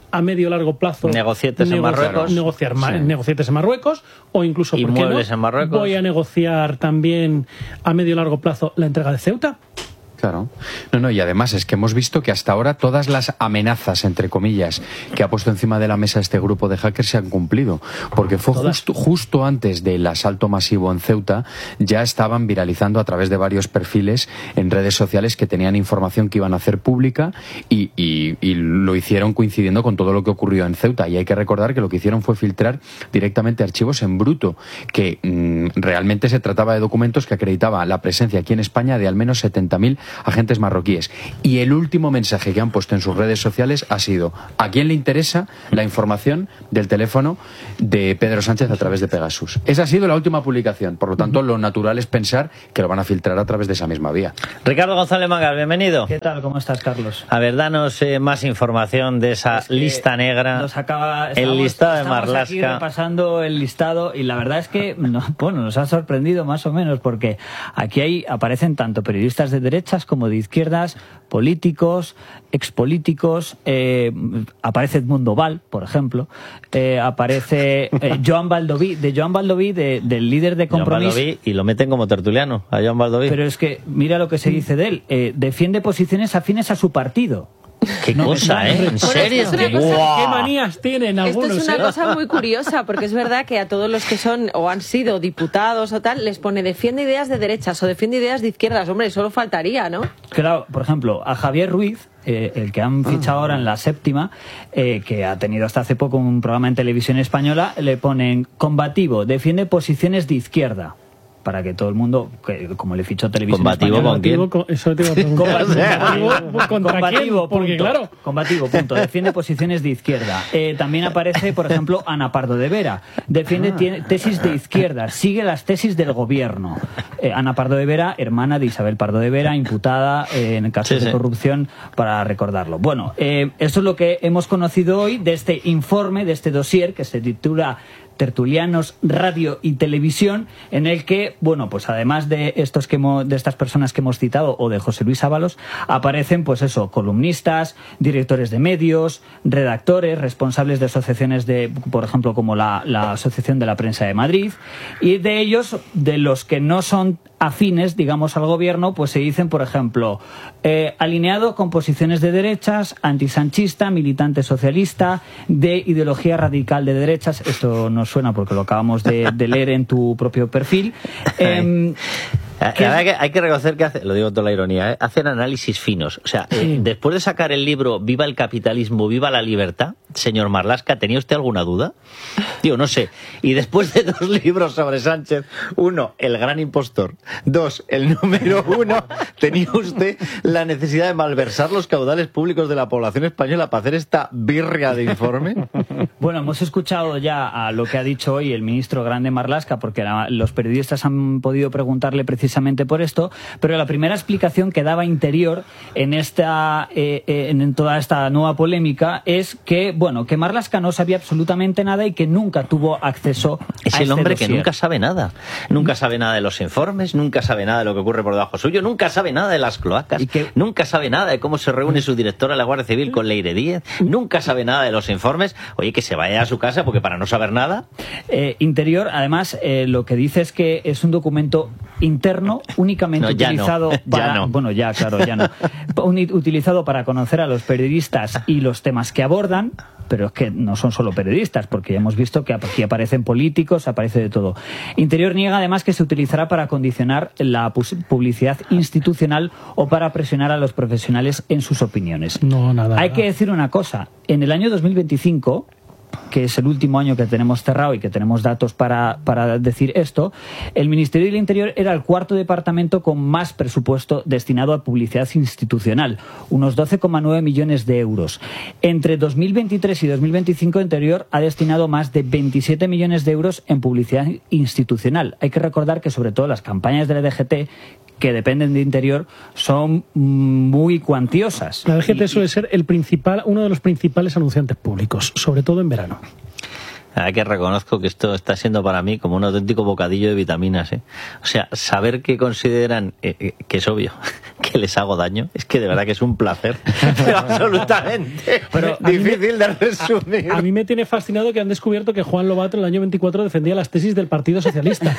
a medio largo plazo negocietes en Marruecos, negociar sí. negocietes en Marruecos, o incluso ¿por qué no? en Marruecos. Voy a negociar también a medio largo plazo la entrega de Ceuta. Claro. No, no, y además es que hemos visto que hasta ahora todas las amenazas, entre comillas, que ha puesto encima de la mesa este grupo de hackers se han cumplido. Porque fue justo, justo antes del asalto masivo en Ceuta, ya estaban viralizando a través de varios perfiles en redes sociales que tenían información que iban a hacer pública y, y, y lo hicieron coincidiendo con todo lo que ocurrió en Ceuta. Y hay que recordar que lo que hicieron fue filtrar directamente archivos en bruto, que mmm, realmente se trataba de documentos que acreditaban la presencia aquí en España de al menos setenta mil agentes marroquíes. Y el último mensaje que han puesto en sus redes sociales ha sido: ¿a quién le interesa la información del teléfono de Pedro Sánchez a través de Pegasus? Esa ha sido la última publicación. Por lo tanto, lo natural es pensar que lo van a filtrar a través de esa misma vía. Ricardo González Mangas, bienvenido. ¿Qué tal? ¿Cómo estás, Carlos? A ver, danos eh, más información de esa es lista negra. Nos acaba, estamos, el listado de Marlaska. Aquí repasando el listado y la verdad es que no, bueno, nos ha sorprendido más o menos porque aquí hay, aparecen tanto periodistas de derechas como de izquierdas, políticos, expolíticos, eh, aparece Edmundo Val, por ejemplo, eh, aparece eh, Joan Baldoví, de Joan Baldoví, de, del líder de Compromís. Joan Baldoví, y lo meten como tertuliano, a Joan Baldoví. Pero es que, mira lo que se dice de él, eh, defiende posiciones afines a su partido. Qué no, cosa, ¿eh? ¿En serio? Cosa, ¿qué manías tienen algunos? Esto es una ¿eh? cosa muy curiosa, porque es verdad que a todos los que son o han sido diputados o tal, les pone defiende ideas de derechas o defiende ideas de izquierdas. Hombre, solo faltaría, ¿no? Claro, por ejemplo, a Javier Ruiz, eh, el que han fichado ah. ahora en la séptima, eh, que ha tenido hasta hace poco un programa en televisión española, le ponen combativo, defiende posiciones de izquierda. Para que todo el mundo, que, como le fichó Televisión ¿Combativo Española, con quién? Con, eso te iba a preguntar. Combativo, combativo, quién? Porque punto, claro. Combativo, punto. Defiende posiciones de izquierda. Eh, también aparece, por ejemplo, Ana Pardo de Vera. Defiende ah. tesis de izquierda. Sigue las tesis del gobierno. Eh, Ana Pardo de Vera, hermana de Isabel Pardo de Vera, imputada eh, en casos sí, de sí. corrupción, para recordarlo. Bueno, eh, eso es lo que hemos conocido hoy de este informe, de este dossier, que se titula Tertulianos, Radio y Televisión, en el que, bueno, pues además de estos que hemos, de estas personas que hemos citado o de José Luis Ábalos, aparecen, pues eso, columnistas, directores de medios, redactores, responsables de asociaciones de, por ejemplo, como la, la Asociación de la Prensa de Madrid, y de ellos, de los que no son afines, digamos, al gobierno, pues se dicen, por ejemplo, eh, alineado con posiciones de derechas, antisanchista, militante socialista, de ideología radical de derechas. Esto nos suena porque lo acabamos de, de leer en tu propio perfil. Eh, Que hay, que, hay que reconocer que hace, lo digo con toda la ironía, ¿eh? hacen análisis finos. O sea, sí. eh, después de sacar el libro Viva el capitalismo, viva la libertad, señor Marlaska, ¿tenía usted alguna duda? Digo, no sé. Y después de dos libros sobre Sánchez, uno, el gran impostor, dos, el número uno, ¿tenía usted la necesidad de malversar los caudales públicos de la población española para hacer esta birria de informe? Bueno, hemos escuchado ya a lo que ha dicho hoy el ministro Grande Marlaska, porque la, los periodistas han podido preguntarle precisamente precisamente por esto, pero la primera explicación que daba Interior en esta eh, en toda esta nueva polémica es que, bueno, que Marlaska no sabía absolutamente nada y que nunca tuvo acceso es a el este hombre dossier. Que nunca sabe nada, nunca sabe nada de los informes, nunca sabe nada de lo que ocurre por debajo suyo, nunca sabe nada de las cloacas, ¿Y que... nunca sabe nada de cómo se reúne su directora de la Guardia Civil con Leire Díez, nunca sabe nada de los informes. Oye, que se vaya a su casa, porque para no saber nada. Eh, Interior, además, eh, lo que dice es que es un documento interno únicamente no, ya utilizado no, para ya no. bueno ya claro ya no utilizado para conocer a los periodistas y los temas que abordan, pero es que no son solo periodistas, porque ya hemos visto que aquí aparecen políticos, aparece de todo. Interior niega además que se utilizará para condicionar la publicidad institucional o para presionar a los profesionales en sus opiniones. No, nada. Hay nada. que decir una cosa, en el año dos mil veinticinco, que es el último año que tenemos cerrado y que tenemos datos para, para decir esto, el Ministerio del Interior era el cuarto departamento con más presupuesto destinado a publicidad institucional, unos doce coma nueve millones de euros. Entre dos mil veintitrés y dos mil veinticinco, Interior ha destinado más de veintisiete millones de euros en publicidad institucional. Hay que recordar que sobre todo las campañas de la D G T, que dependen de Interior, son muy cuantiosas. La D G T y, suele ser el principal, uno de los principales anunciantes públicos, sobre todo en verano. Hay que reconozco que esto está siendo para mí como un auténtico bocadillo de vitaminas, ¿eh? O sea, saber que consideran, eh, que es obvio, que les hago daño, es que de verdad que es un placer, pero absolutamente pero difícil de resumir. A, a mí me tiene fascinado que han descubierto que Juan Lobato en el año veinticuatro defendía las tesis del Partido Socialista.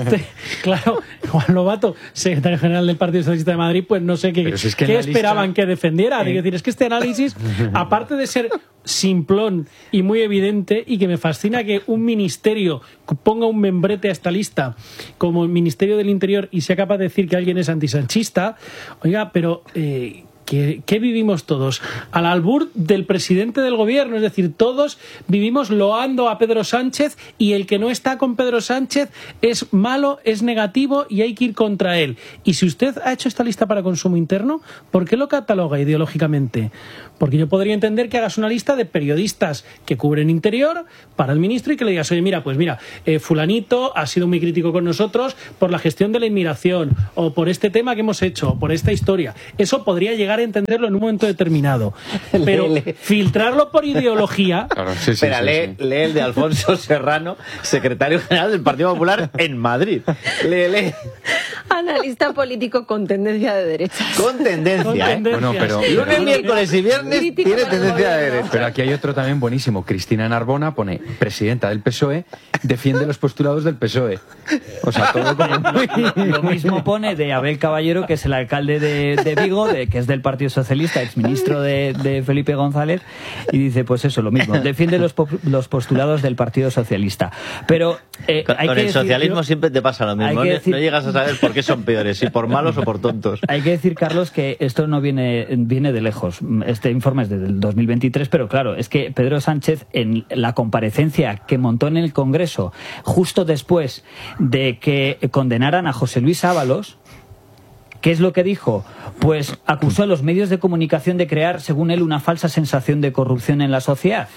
Claro, Juan Lobato, secretario general del Partido Socialista de Madrid, pues no sé qué, si es que qué esperaban lista... que defendiera. Eh... Es decir, es que este análisis, aparte de ser simplón y muy evidente, y que me fascina que un ministerio ponga un membrete a esta lista como el Ministerio del Interior y sea capaz de decir que alguien es antisanchista. Oiga, pero eh, ¿qué, qué vivimos todos? Al albur del presidente del gobierno, es decir, todos vivimos loando a Pedro Sánchez, y el que no está con Pedro Sánchez es malo, es negativo y hay que ir contra él. Y si usted ha hecho esta lista para consumo interno, ¿por qué lo cataloga ideológicamente? Porque yo podría entender que hagas una lista de periodistas que cubren interior para el ministro y que le digas, oye, mira, pues mira, eh, fulanito ha sido muy crítico con nosotros por la gestión de la inmigración, o por este tema que hemos hecho, o por esta historia. Eso podría llegar a entenderlo en un momento determinado. Pero lee, lee. filtrarlo por ideología... Claro, sí, sí, Espera, sí, lee, sí. lee el de Alfonso Serrano, secretario general del Partido Popular en Madrid. Lee, lee. Analista político con tendencia de derecha. Con tendencia, con ¿eh? tendencia. Bueno, pero, lunes, pero, miércoles y viernes tiene tendencia de derecha. Pero aquí hay otro también buenísimo. Cristina Narbona pone, presidenta del P S O E, defiende los postulados del P S O E. O sea, todo como muy... Lo mismo pone de Abel Caballero, que es el alcalde de, de Vigo, de, que es del Partido Socialista, exministro de, de Felipe González, y dice, pues eso, lo mismo, defiende los, los postulados del Partido Socialista. Pero eh, con, hay con que el decir, socialismo yo, siempre te pasa lo mismo, no, decir, no llegas a saber por qué son peores, si por malos o por tontos. Hay que decir, Carlos, que esto no viene, viene de lejos. Este informe es del dos mil veintitrés, pero claro, es que Pedro Sánchez, en la comparecencia que montó en el Congreso justo después de que condenaran a José Luis Ábalos, ¿qué es lo que dijo? Pues acusó a los medios de comunicación de crear, según él, una falsa sensación de corrupción en la sociedad.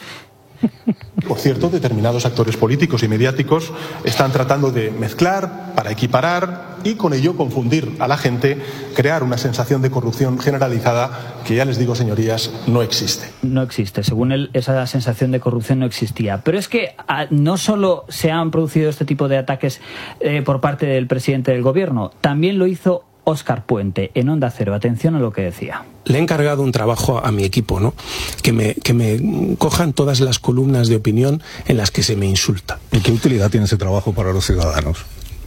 Por cierto, determinados actores políticos y mediáticos están tratando de mezclar para equiparar y con ello confundir a la gente, crear una sensación de corrupción generalizada que, ya les digo, señorías, no existe. No existe. Según él, esa sensación de corrupción no existía. Pero es que a, no solo se han producido este tipo de ataques eh, por parte del presidente del gobierno, también lo hizo Óscar Puente en Onda Cero. Atención a lo que decía. Le he encargado un trabajo a mi equipo, ¿no? Que me, que me cojan todas las columnas de opinión en las que se me insulta. ¿Y qué utilidad tiene ese trabajo para los ciudadanos?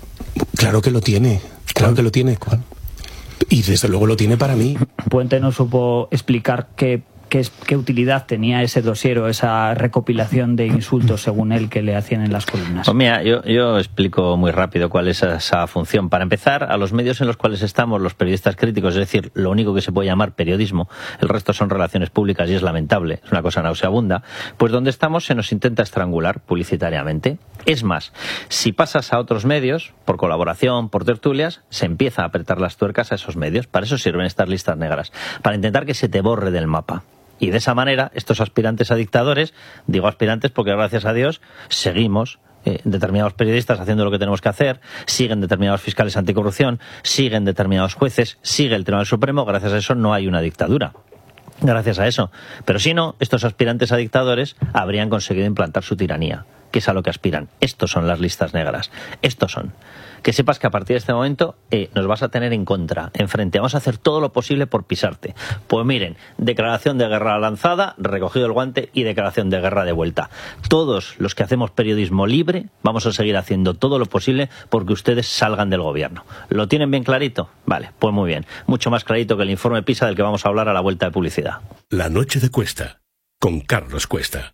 Claro que lo tiene, claro ¿Cuál? que lo tiene. ¿Cuál? Y desde luego lo tiene para mí. Puente no supo explicar qué ¿Qué, qué utilidad tenía ese dossier o esa recopilación de insultos, según él, que le hacían en las columnas? Pues mira, yo, yo explico muy rápido cuál es esa función. Para empezar, a los medios en los cuales estamos, los periodistas críticos, es decir, lo único que se puede llamar periodismo, el resto son relaciones públicas y es lamentable, es una cosa nauseabunda, pues donde estamos se nos intenta estrangular publicitariamente. Es más, si pasas a otros medios, por colaboración, por tertulias, se empieza a apretar las tuercas a esos medios. Para eso sirven estas listas negras, para intentar que se te borre del mapa. Y de esa manera, estos aspirantes a dictadores, digo aspirantes porque gracias a Dios seguimos eh, determinados periodistas haciendo lo que tenemos que hacer, siguen determinados fiscales anticorrupción, siguen determinados jueces, sigue el Tribunal Supremo, gracias a eso no hay una dictadura. Gracias a eso. Pero si no, estos aspirantes a dictadores habrían conseguido implantar su tiranía, que es a lo que aspiran. Estos son las listas negras. Estos son. Que sepas que a partir de este momento eh, nos vas a tener en contra, enfrente. Vamos a hacer todo lo posible por pisarte. Pues miren, declaración de guerra lanzada, recogido el guante y declaración de guerra de vuelta. Todos los que hacemos periodismo libre vamos a seguir haciendo todo lo posible porque ustedes salgan del gobierno. ¿Lo tienen bien clarito? Vale, pues muy bien. Mucho más clarito que el informe PISA del que vamos a hablar a la vuelta de publicidad. La noche de Cuesta, con Carlos Cuesta.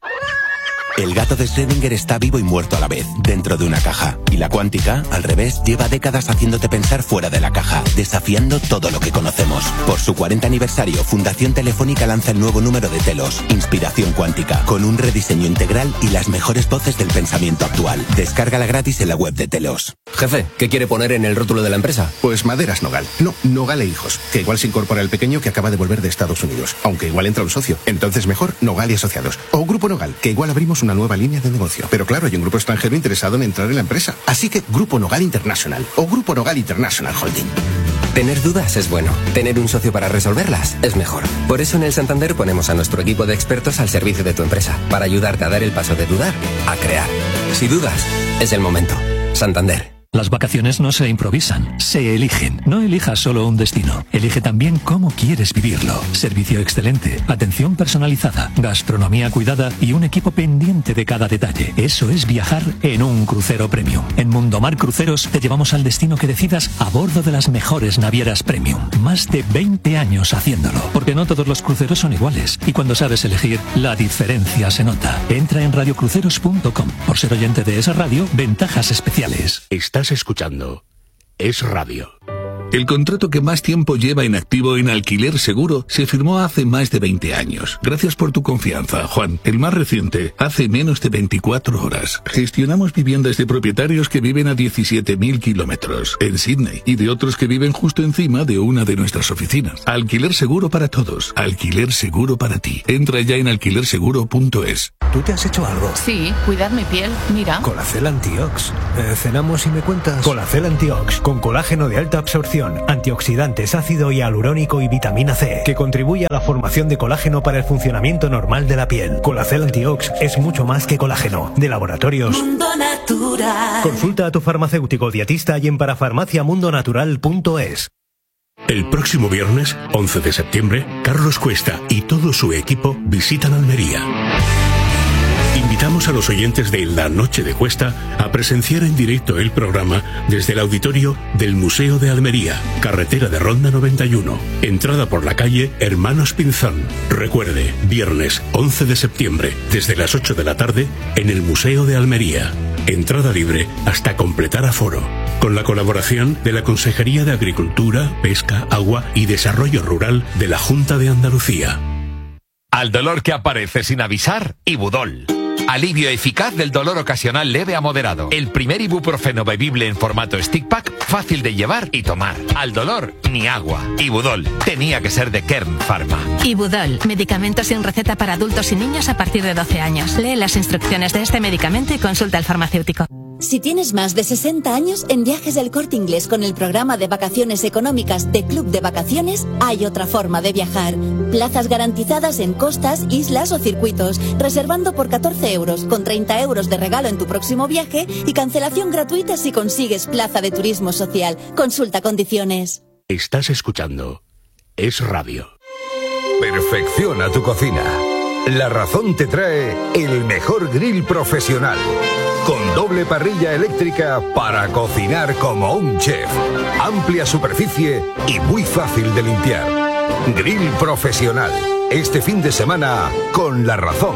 El gato de Schrödinger está vivo y muerto a la vez, dentro de una caja. Y la cuántica, al revés, lleva décadas haciéndote pensar fuera de la caja, desafiando todo lo que conocemos. Por su cuarenta aniversario, Fundación Telefónica lanza el nuevo número de Telos, Inspiración Cuántica, con un rediseño integral y las mejores voces del pensamiento actual. Descárgala gratis en la web de Telos. Jefe, ¿qué quiere poner en el rótulo de la empresa? Pues Maderas Nogal. No, Nogal e Hijos, que igual se incorpora el pequeño que acaba de volver de Estados Unidos, aunque igual entra un socio. Entonces mejor Nogal y Asociados. O Grupo Nogal, que igual abrimos una nueva línea de negocio. Pero claro, hay un grupo extranjero interesado en entrar en la empresa. Así que Grupo Nogal International o Grupo Nogal International Holding. Tener dudas es bueno. Tener un socio para resolverlas es mejor. Por eso en el Santander ponemos a nuestro equipo de expertos al servicio de tu empresa, para ayudarte a dar el paso de dudar a crear. Si dudas, es el momento. Santander. Las vacaciones no se improvisan, se eligen. No elijas solo un destino, elige también cómo quieres vivirlo. Servicio excelente, atención personalizada, gastronomía cuidada y un equipo pendiente de cada detalle. Eso es viajar en un crucero premium. En Mundomar Cruceros te llevamos al destino que decidas a bordo de las mejores navieras premium. Más de veinte años haciéndolo, porque no todos los cruceros son iguales. Y cuando sabes elegir, la diferencia se nota. Entra en radio cruceros punto com. Por ser oyente de esa radio, ventajas especiales. Estás escuchando Es Radio. El contrato que más tiempo lleva en activo en Alquiler Seguro se firmó hace más de veinte años. Gracias por tu confianza, Juan. El más reciente, hace menos de veinticuatro horas. Gestionamos viviendas de propietarios que viven a diecisiete mil kilómetros en Sydney y de otros que viven justo encima de una de nuestras oficinas. Alquiler Seguro para todos. Alquiler Seguro para ti. Entra ya en alquiler seguro punto es. ¿Tú te has hecho algo? Sí, cuidar mi piel. Mira. Colacel Antiox. Eh, ¿Cenamos y me cuentas? Colacel Antiox, con colágeno de alta absorción, antioxidantes, ácido hialurónico y vitamina C, que contribuye a la formación de colágeno para el funcionamiento normal de la piel. Colacel Antiox es mucho más que colágeno. De Laboratorios Mundo Natural. Consulta a tu farmacéutico dietista y en parafarmacia mundo natural punto es. El próximo viernes, once de septiembre, Carlos Cuesta y todo su equipo visitan Almería. Invitamos a los oyentes de La Noche de Cuesta a presenciar en directo el programa desde el auditorio del Museo de Almería, carretera de Ronda noventa y uno, entrada por la calle Hermanos Pinzón. Recuerde, viernes once de septiembre, desde las ocho de la tarde, en el Museo de Almería. Entrada libre hasta completar aforo. Con la colaboración de la Consejería de Agricultura, Pesca, Agua y Desarrollo Rural de la Junta de Andalucía. Al dolor que aparece sin avisar, Ibudol. Alivio eficaz del dolor ocasional leve a moderado. El primer ibuprofeno bebible en formato stick pack, fácil de llevar y tomar. Al dolor, ni agua. Ibudol. Tenía que ser de Kern Pharma. Ibudol. Medicamento sin receta para adultos y niños a partir de doce años. Lee las instrucciones de este medicamento y consulta al farmacéutico. Si tienes más de sesenta años, en Viajes del Corte Inglés con el programa de vacaciones económicas de Club de Vacaciones, hay otra forma de viajar. Plazas garantizadas en costas, islas o circuitos, reservando por catorce euros, con treinta euros de regalo en tu próximo viaje y cancelación gratuita si consigues plaza de turismo social. Consulta condiciones. Estás escuchando Es Radio. Perfecciona tu cocina. La Razón te trae el mejor grill profesional, con doble parrilla eléctrica para cocinar como un chef. Amplia superficie y muy fácil de limpiar. Grill profesional. Este fin de semana con La Razón.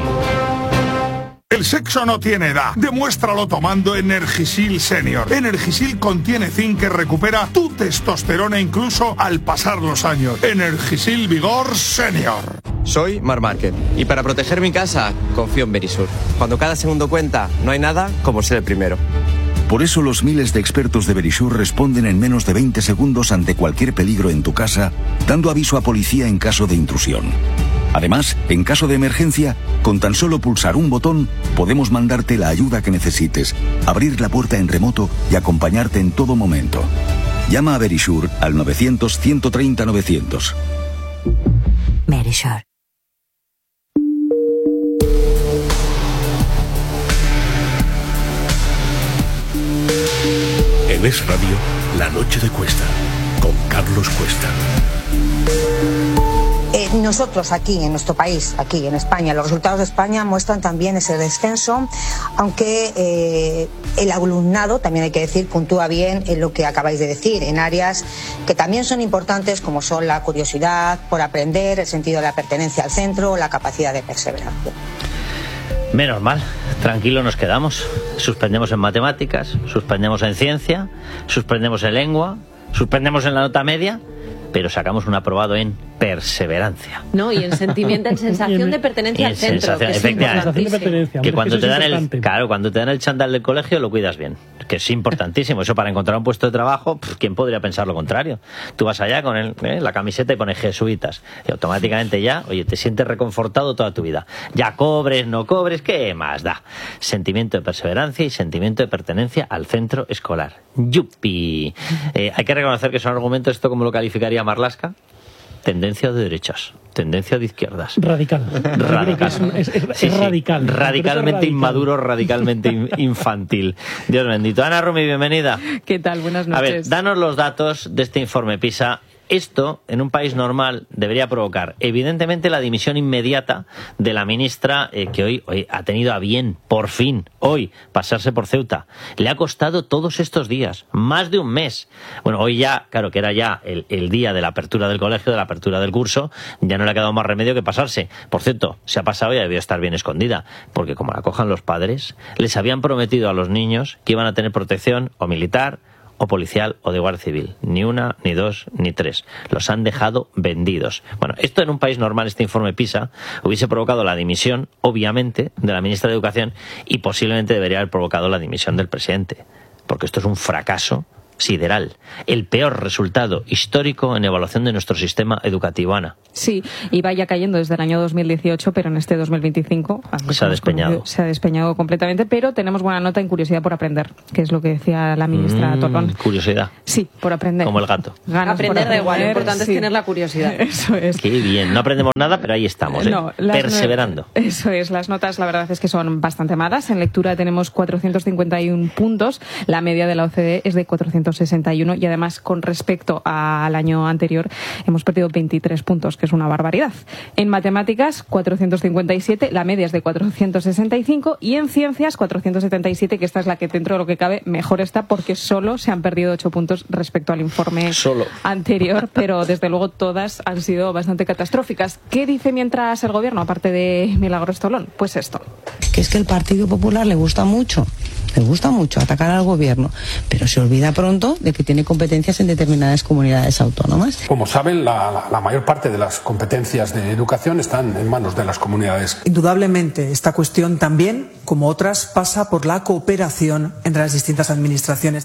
El sexo no tiene edad. Demuéstralo tomando Energisil Senior. Energisil contiene zinc que recupera tu testosterona incluso al pasar los años. Energisil Vigor Senior. Soy Mar Márquez y para proteger mi casa confío en Verisur. Cuando cada segundo cuenta, no hay nada como ser el primero. Por eso los miles de expertos de Verisur responden en menos de veinte segundos ante cualquier peligro en tu casa, dando aviso a policía en caso de intrusión. Además, en caso de emergencia, con tan solo pulsar un botón, podemos mandarte la ayuda que necesites, abrir la puerta en remoto y acompañarte en todo momento. Llama a Verisur al novecientos, ciento treinta, novecientos. Verisur. En Es Radio, La Noche de Cuesta, con Carlos Cuesta. Eh, nosotros aquí, en nuestro país, aquí en España, los resultados de España muestran también ese descenso, aunque eh, el alumnado, también hay que decir, puntúa bien en lo que acabáis de decir, en áreas que también son importantes, como son la curiosidad por aprender, el sentido de la pertenencia al centro, la capacidad de perseverancia. Menos mal, tranquilo nos quedamos. Suspendemos en matemáticas, suspendemos en ciencia, suspendemos en lengua, suspendemos en la nota media, pero sacamos un aprobado en perseverancia. No, y en sentimiento, en sensación de pertenencia al centro. Que es efectivamente. Que cuando te dan el, claro, cuando te dan el chándal del colegio lo cuidas bien, que es importantísimo. Eso para encontrar un puesto de trabajo, pff, ¿quién podría pensar lo contrario? Tú vas allá con el, eh, la camiseta y pones jesuitas y automáticamente ya, oye, te sientes reconfortado toda tu vida. Ya cobres, no cobres, ¿qué más da? Sentimiento de perseverancia y sentimiento de pertenencia al centro escolar. ¡Yupi! Eh, hay que reconocer que son argumentos, ¿esto cómo lo calificaría Marlaska? Tendencia de derechas, tendencia de izquierdas. Radical. Radical. Es, es, es, sí, es radical. Sí. Radicalmente radical. Inmaduro, radicalmente infantil. Dios bendito. Ana Rumi, bienvenida. ¿Qué tal? Buenas noches. A ver, danos los datos de este informe PISA. Esto, en un país normal, debería provocar, evidentemente, la dimisión inmediata de la ministra eh, que hoy, hoy ha tenido a bien, por fin, hoy, pasarse por Ceuta. Le ha costado todos estos días, más de un mes. Bueno, hoy ya, claro, que era ya el, el día de la apertura del colegio, de la apertura del curso, ya no le ha quedado más remedio que pasarse. Por cierto, se ha pasado y debió estar bien escondida, porque como la cojan los padres, les habían prometido a los niños que iban a tener protección o militar, o policial o de guardia civil. Ni una, ni dos, ni tres. Los han dejado vendidos. Bueno, esto en un país normal, este informe PISA, hubiese provocado la dimisión, obviamente, de la ministra de Educación y posiblemente debería haber provocado la dimisión del presidente. Porque esto es un fracaso sideral. El peor resultado histórico en evaluación de nuestro sistema educativo, Ana. Sí, y vaya cayendo desde el año dos mil dieciocho, pero en este dos mil veinticinco se ha despeñado. Se ha despeñado completamente, pero tenemos buena nota en curiosidad por aprender, que es lo que decía la ministra mm, Torrón. Curiosidad. Sí, por aprender. Como el gato. Ganas aprender da igual, lo importante sí. es tener la curiosidad. Eso es. Qué bien, no aprendemos nada, pero ahí estamos, ¿eh? No, perseverando. No, eso es, las notas la verdad es que son bastante malas. En lectura tenemos cuatrocientos cincuenta y uno puntos, la media de la O C D E es de cuatrocientos sesenta y uno y además con respecto al año anterior hemos perdido veintitrés puntos, que es una barbaridad. En matemáticas, cuatrocientos cincuenta y siete, la media es de cuatrocientos sesenta y cinco y en ciencias, cuatrocientos setenta y siete, que esta es la que dentro de lo que cabe mejor está porque solo se han perdido ocho puntos respecto al informe solo. anterior, pero desde luego todas han sido bastante catastróficas. ¿Qué dice mientras el gobierno, aparte de Milagros Tolón? Pues esto. Que es que el Partido Popular le gusta mucho, le gusta mucho atacar al gobierno, pero se olvida pronto de que tiene competencias en determinadas comunidades autónomas. Como saben, la, la, la mayor parte de las competencias de educación están en manos de las comunidades. Indudablemente, esta cuestión también, como otras, pasa por la cooperación entre las distintas administraciones.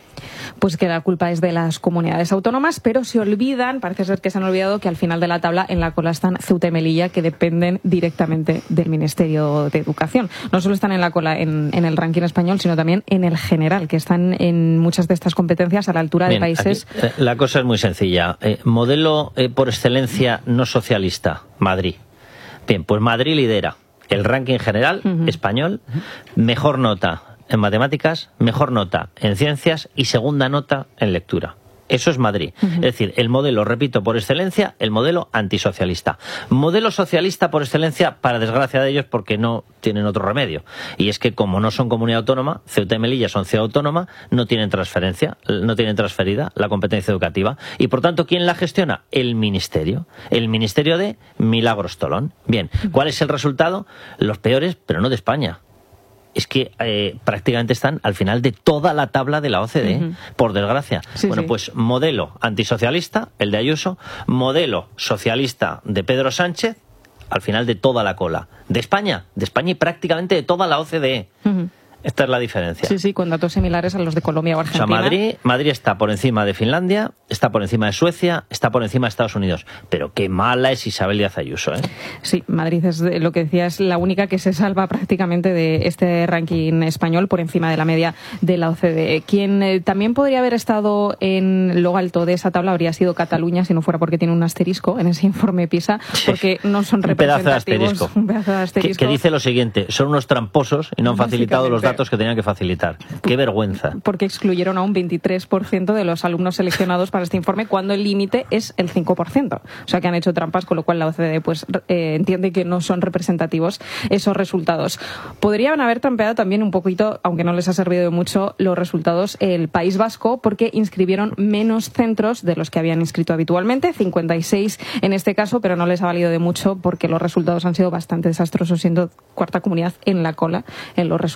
Pues que la culpa es de las comunidades autónomas, pero se olvidan, parece ser que se han olvidado que al final de la tabla en la cola están Ceuta y Melilla, que dependen directamente del Ministerio de Educación. No solo están en la cola en, en el ranking español, sino también en el general, que están en muchas de estas competencias a la altura Bien, de países. Aquí, eh, la cosa es muy sencilla. Eh, modelo eh, por excelencia no socialista, Madrid. Bien, pues Madrid lidera el ranking general uh-huh. español, mejor nota en matemáticas, mejor nota en ciencias y segunda nota en lectura. Eso es Madrid. Uh-huh. Es decir, el modelo, repito, por excelencia, el modelo antisocialista. Modelo socialista por excelencia, para desgracia de ellos, porque no tienen otro remedio. Y es que como no son comunidad autónoma, Ceuta y Melilla son ciudad autónoma, no tienen transferencia, no tienen transferida la competencia educativa. Y por tanto, ¿quién la gestiona? El Ministerio. El Ministerio de Milagros Tolón. Bien, ¿cuál es el resultado? Los peores, pero no de España. Es que eh, prácticamente están al final de toda la tabla de la O C D E, uh-huh. por desgracia. Sí, bueno, sí. Pues modelo antisocialista, el de Ayuso, modelo socialista de Pedro Sánchez, al final de toda la cola. De España, de España y prácticamente de toda la O C D E. Uh-huh. Esta es la diferencia. Sí, sí, con datos similares a los de Colombia o Argentina. O sea, Madrid, Madrid está por encima de Finlandia, está por encima de Suecia, está por encima de Estados Unidos. Pero qué mala es Isabel Díaz Ayuso, ¿eh? Sí, Madrid es lo que decía, es la única que se salva prácticamente de este ranking español por encima de la media de la O C D E. Quien eh, también podría haber estado en lo alto de esa tabla habría sido Cataluña, si no fuera porque tiene un asterisco en ese informe PISA, porque no son representativos. Un pedazo de asterisco. Un pedazo de asterisco. Que, que dice lo siguiente, son unos tramposos y no han facilitado los datos que tenían que facilitar. ¡Qué vergüenza! Porque excluyeron a un veintitrés por ciento de los alumnos seleccionados para este informe cuando el límite es el cinco por ciento. O sea que han hecho trampas, con lo cual la O C D E pues, eh, entiende que no son representativos esos resultados. Podrían haber trampeado también un poquito, aunque no les ha servido de mucho, los resultados el País Vasco, porque inscribieron menos centros de los que habían inscrito habitualmente, cincuenta y seis en este caso, pero no les ha valido de mucho porque los resultados han sido bastante desastrosos, siendo cuarta comunidad en la cola en los resultados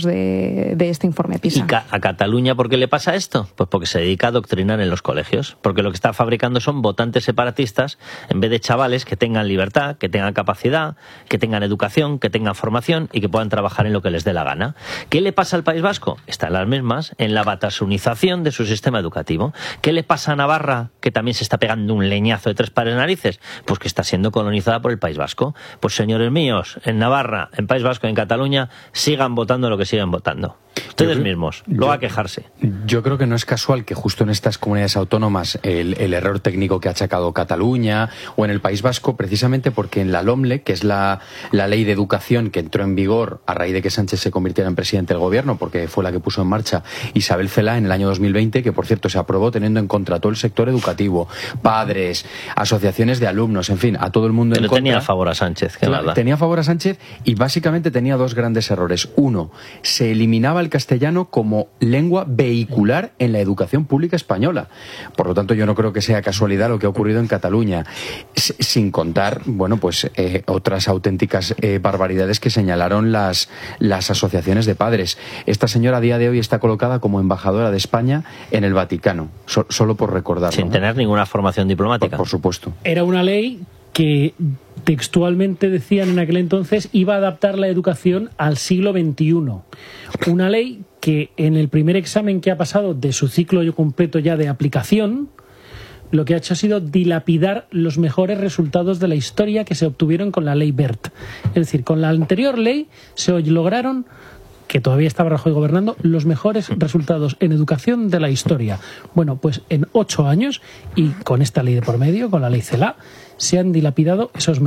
de, de este informe PISA. ¿Y ca a Cataluña por qué le pasa esto? Pues porque se dedica a adoctrinar en los colegios, porque lo que está fabricando son votantes separatistas en vez de chavales que tengan libertad, que tengan capacidad, que tengan educación, que tengan formación y que puedan trabajar en lo que les dé la gana. ¿Qué le pasa al País Vasco? Está en las mismas, en la batasunización de su sistema educativo. ¿Qué le pasa a Navarra, que también se está pegando un leñazo de tres pares de narices? Pues que está siendo colonizada por el País Vasco. Pues señores míos, en Navarra, en País Vasco y en Cataluña, sigan votando lo que siguen votando. Ustedes creo, mismos, luego yo, a quejarse. Yo creo que no es casual que justo en estas comunidades autónomas el, el error técnico que ha achacado Cataluña o en el País Vasco, precisamente porque en la LOMLE, que es la, la ley de educación que entró en vigor a raíz de que Sánchez se convirtiera en presidente del gobierno, porque fue la que puso en marcha Isabel Celaá en el año dos mil veinte, que por cierto se aprobó teniendo en contra todo el sector educativo, padres, asociaciones de alumnos, en fin, a todo el mundo Pero en contra. tenía a favor a Sánchez, que Claro, tenía a favor a Sánchez y básicamente tenía dos grandes errores. Uno, se eliminaba el castellano como lengua vehicular en la educación pública española. Por lo tanto, yo no creo que sea casualidad lo que ha ocurrido en Cataluña, S sin contar, bueno, pues eh, otras auténticas eh, barbaridades que señalaron las, las asociaciones de padres. Esta señora a día de hoy está colocada como embajadora de España en el Vaticano, so solo por recordarlo. Sin tener ninguna formación diplomática. Por, por supuesto. Era una ley que textualmente decían en aquel entonces iba a adaptar la educación al siglo veintiuno. Una ley que en el primer examen que ha pasado de su ciclo completo ya de aplicación, lo que ha hecho ha sido dilapidar los mejores resultados de la historia que se obtuvieron con la ley BERT. Es decir, con la anterior ley se lograron, que todavía estaba Rajoy gobernando, los mejores resultados en educación de la historia. Bueno, pues en ocho años, y con esta ley de por medio, con la ley Celaá, se han dilapidado esos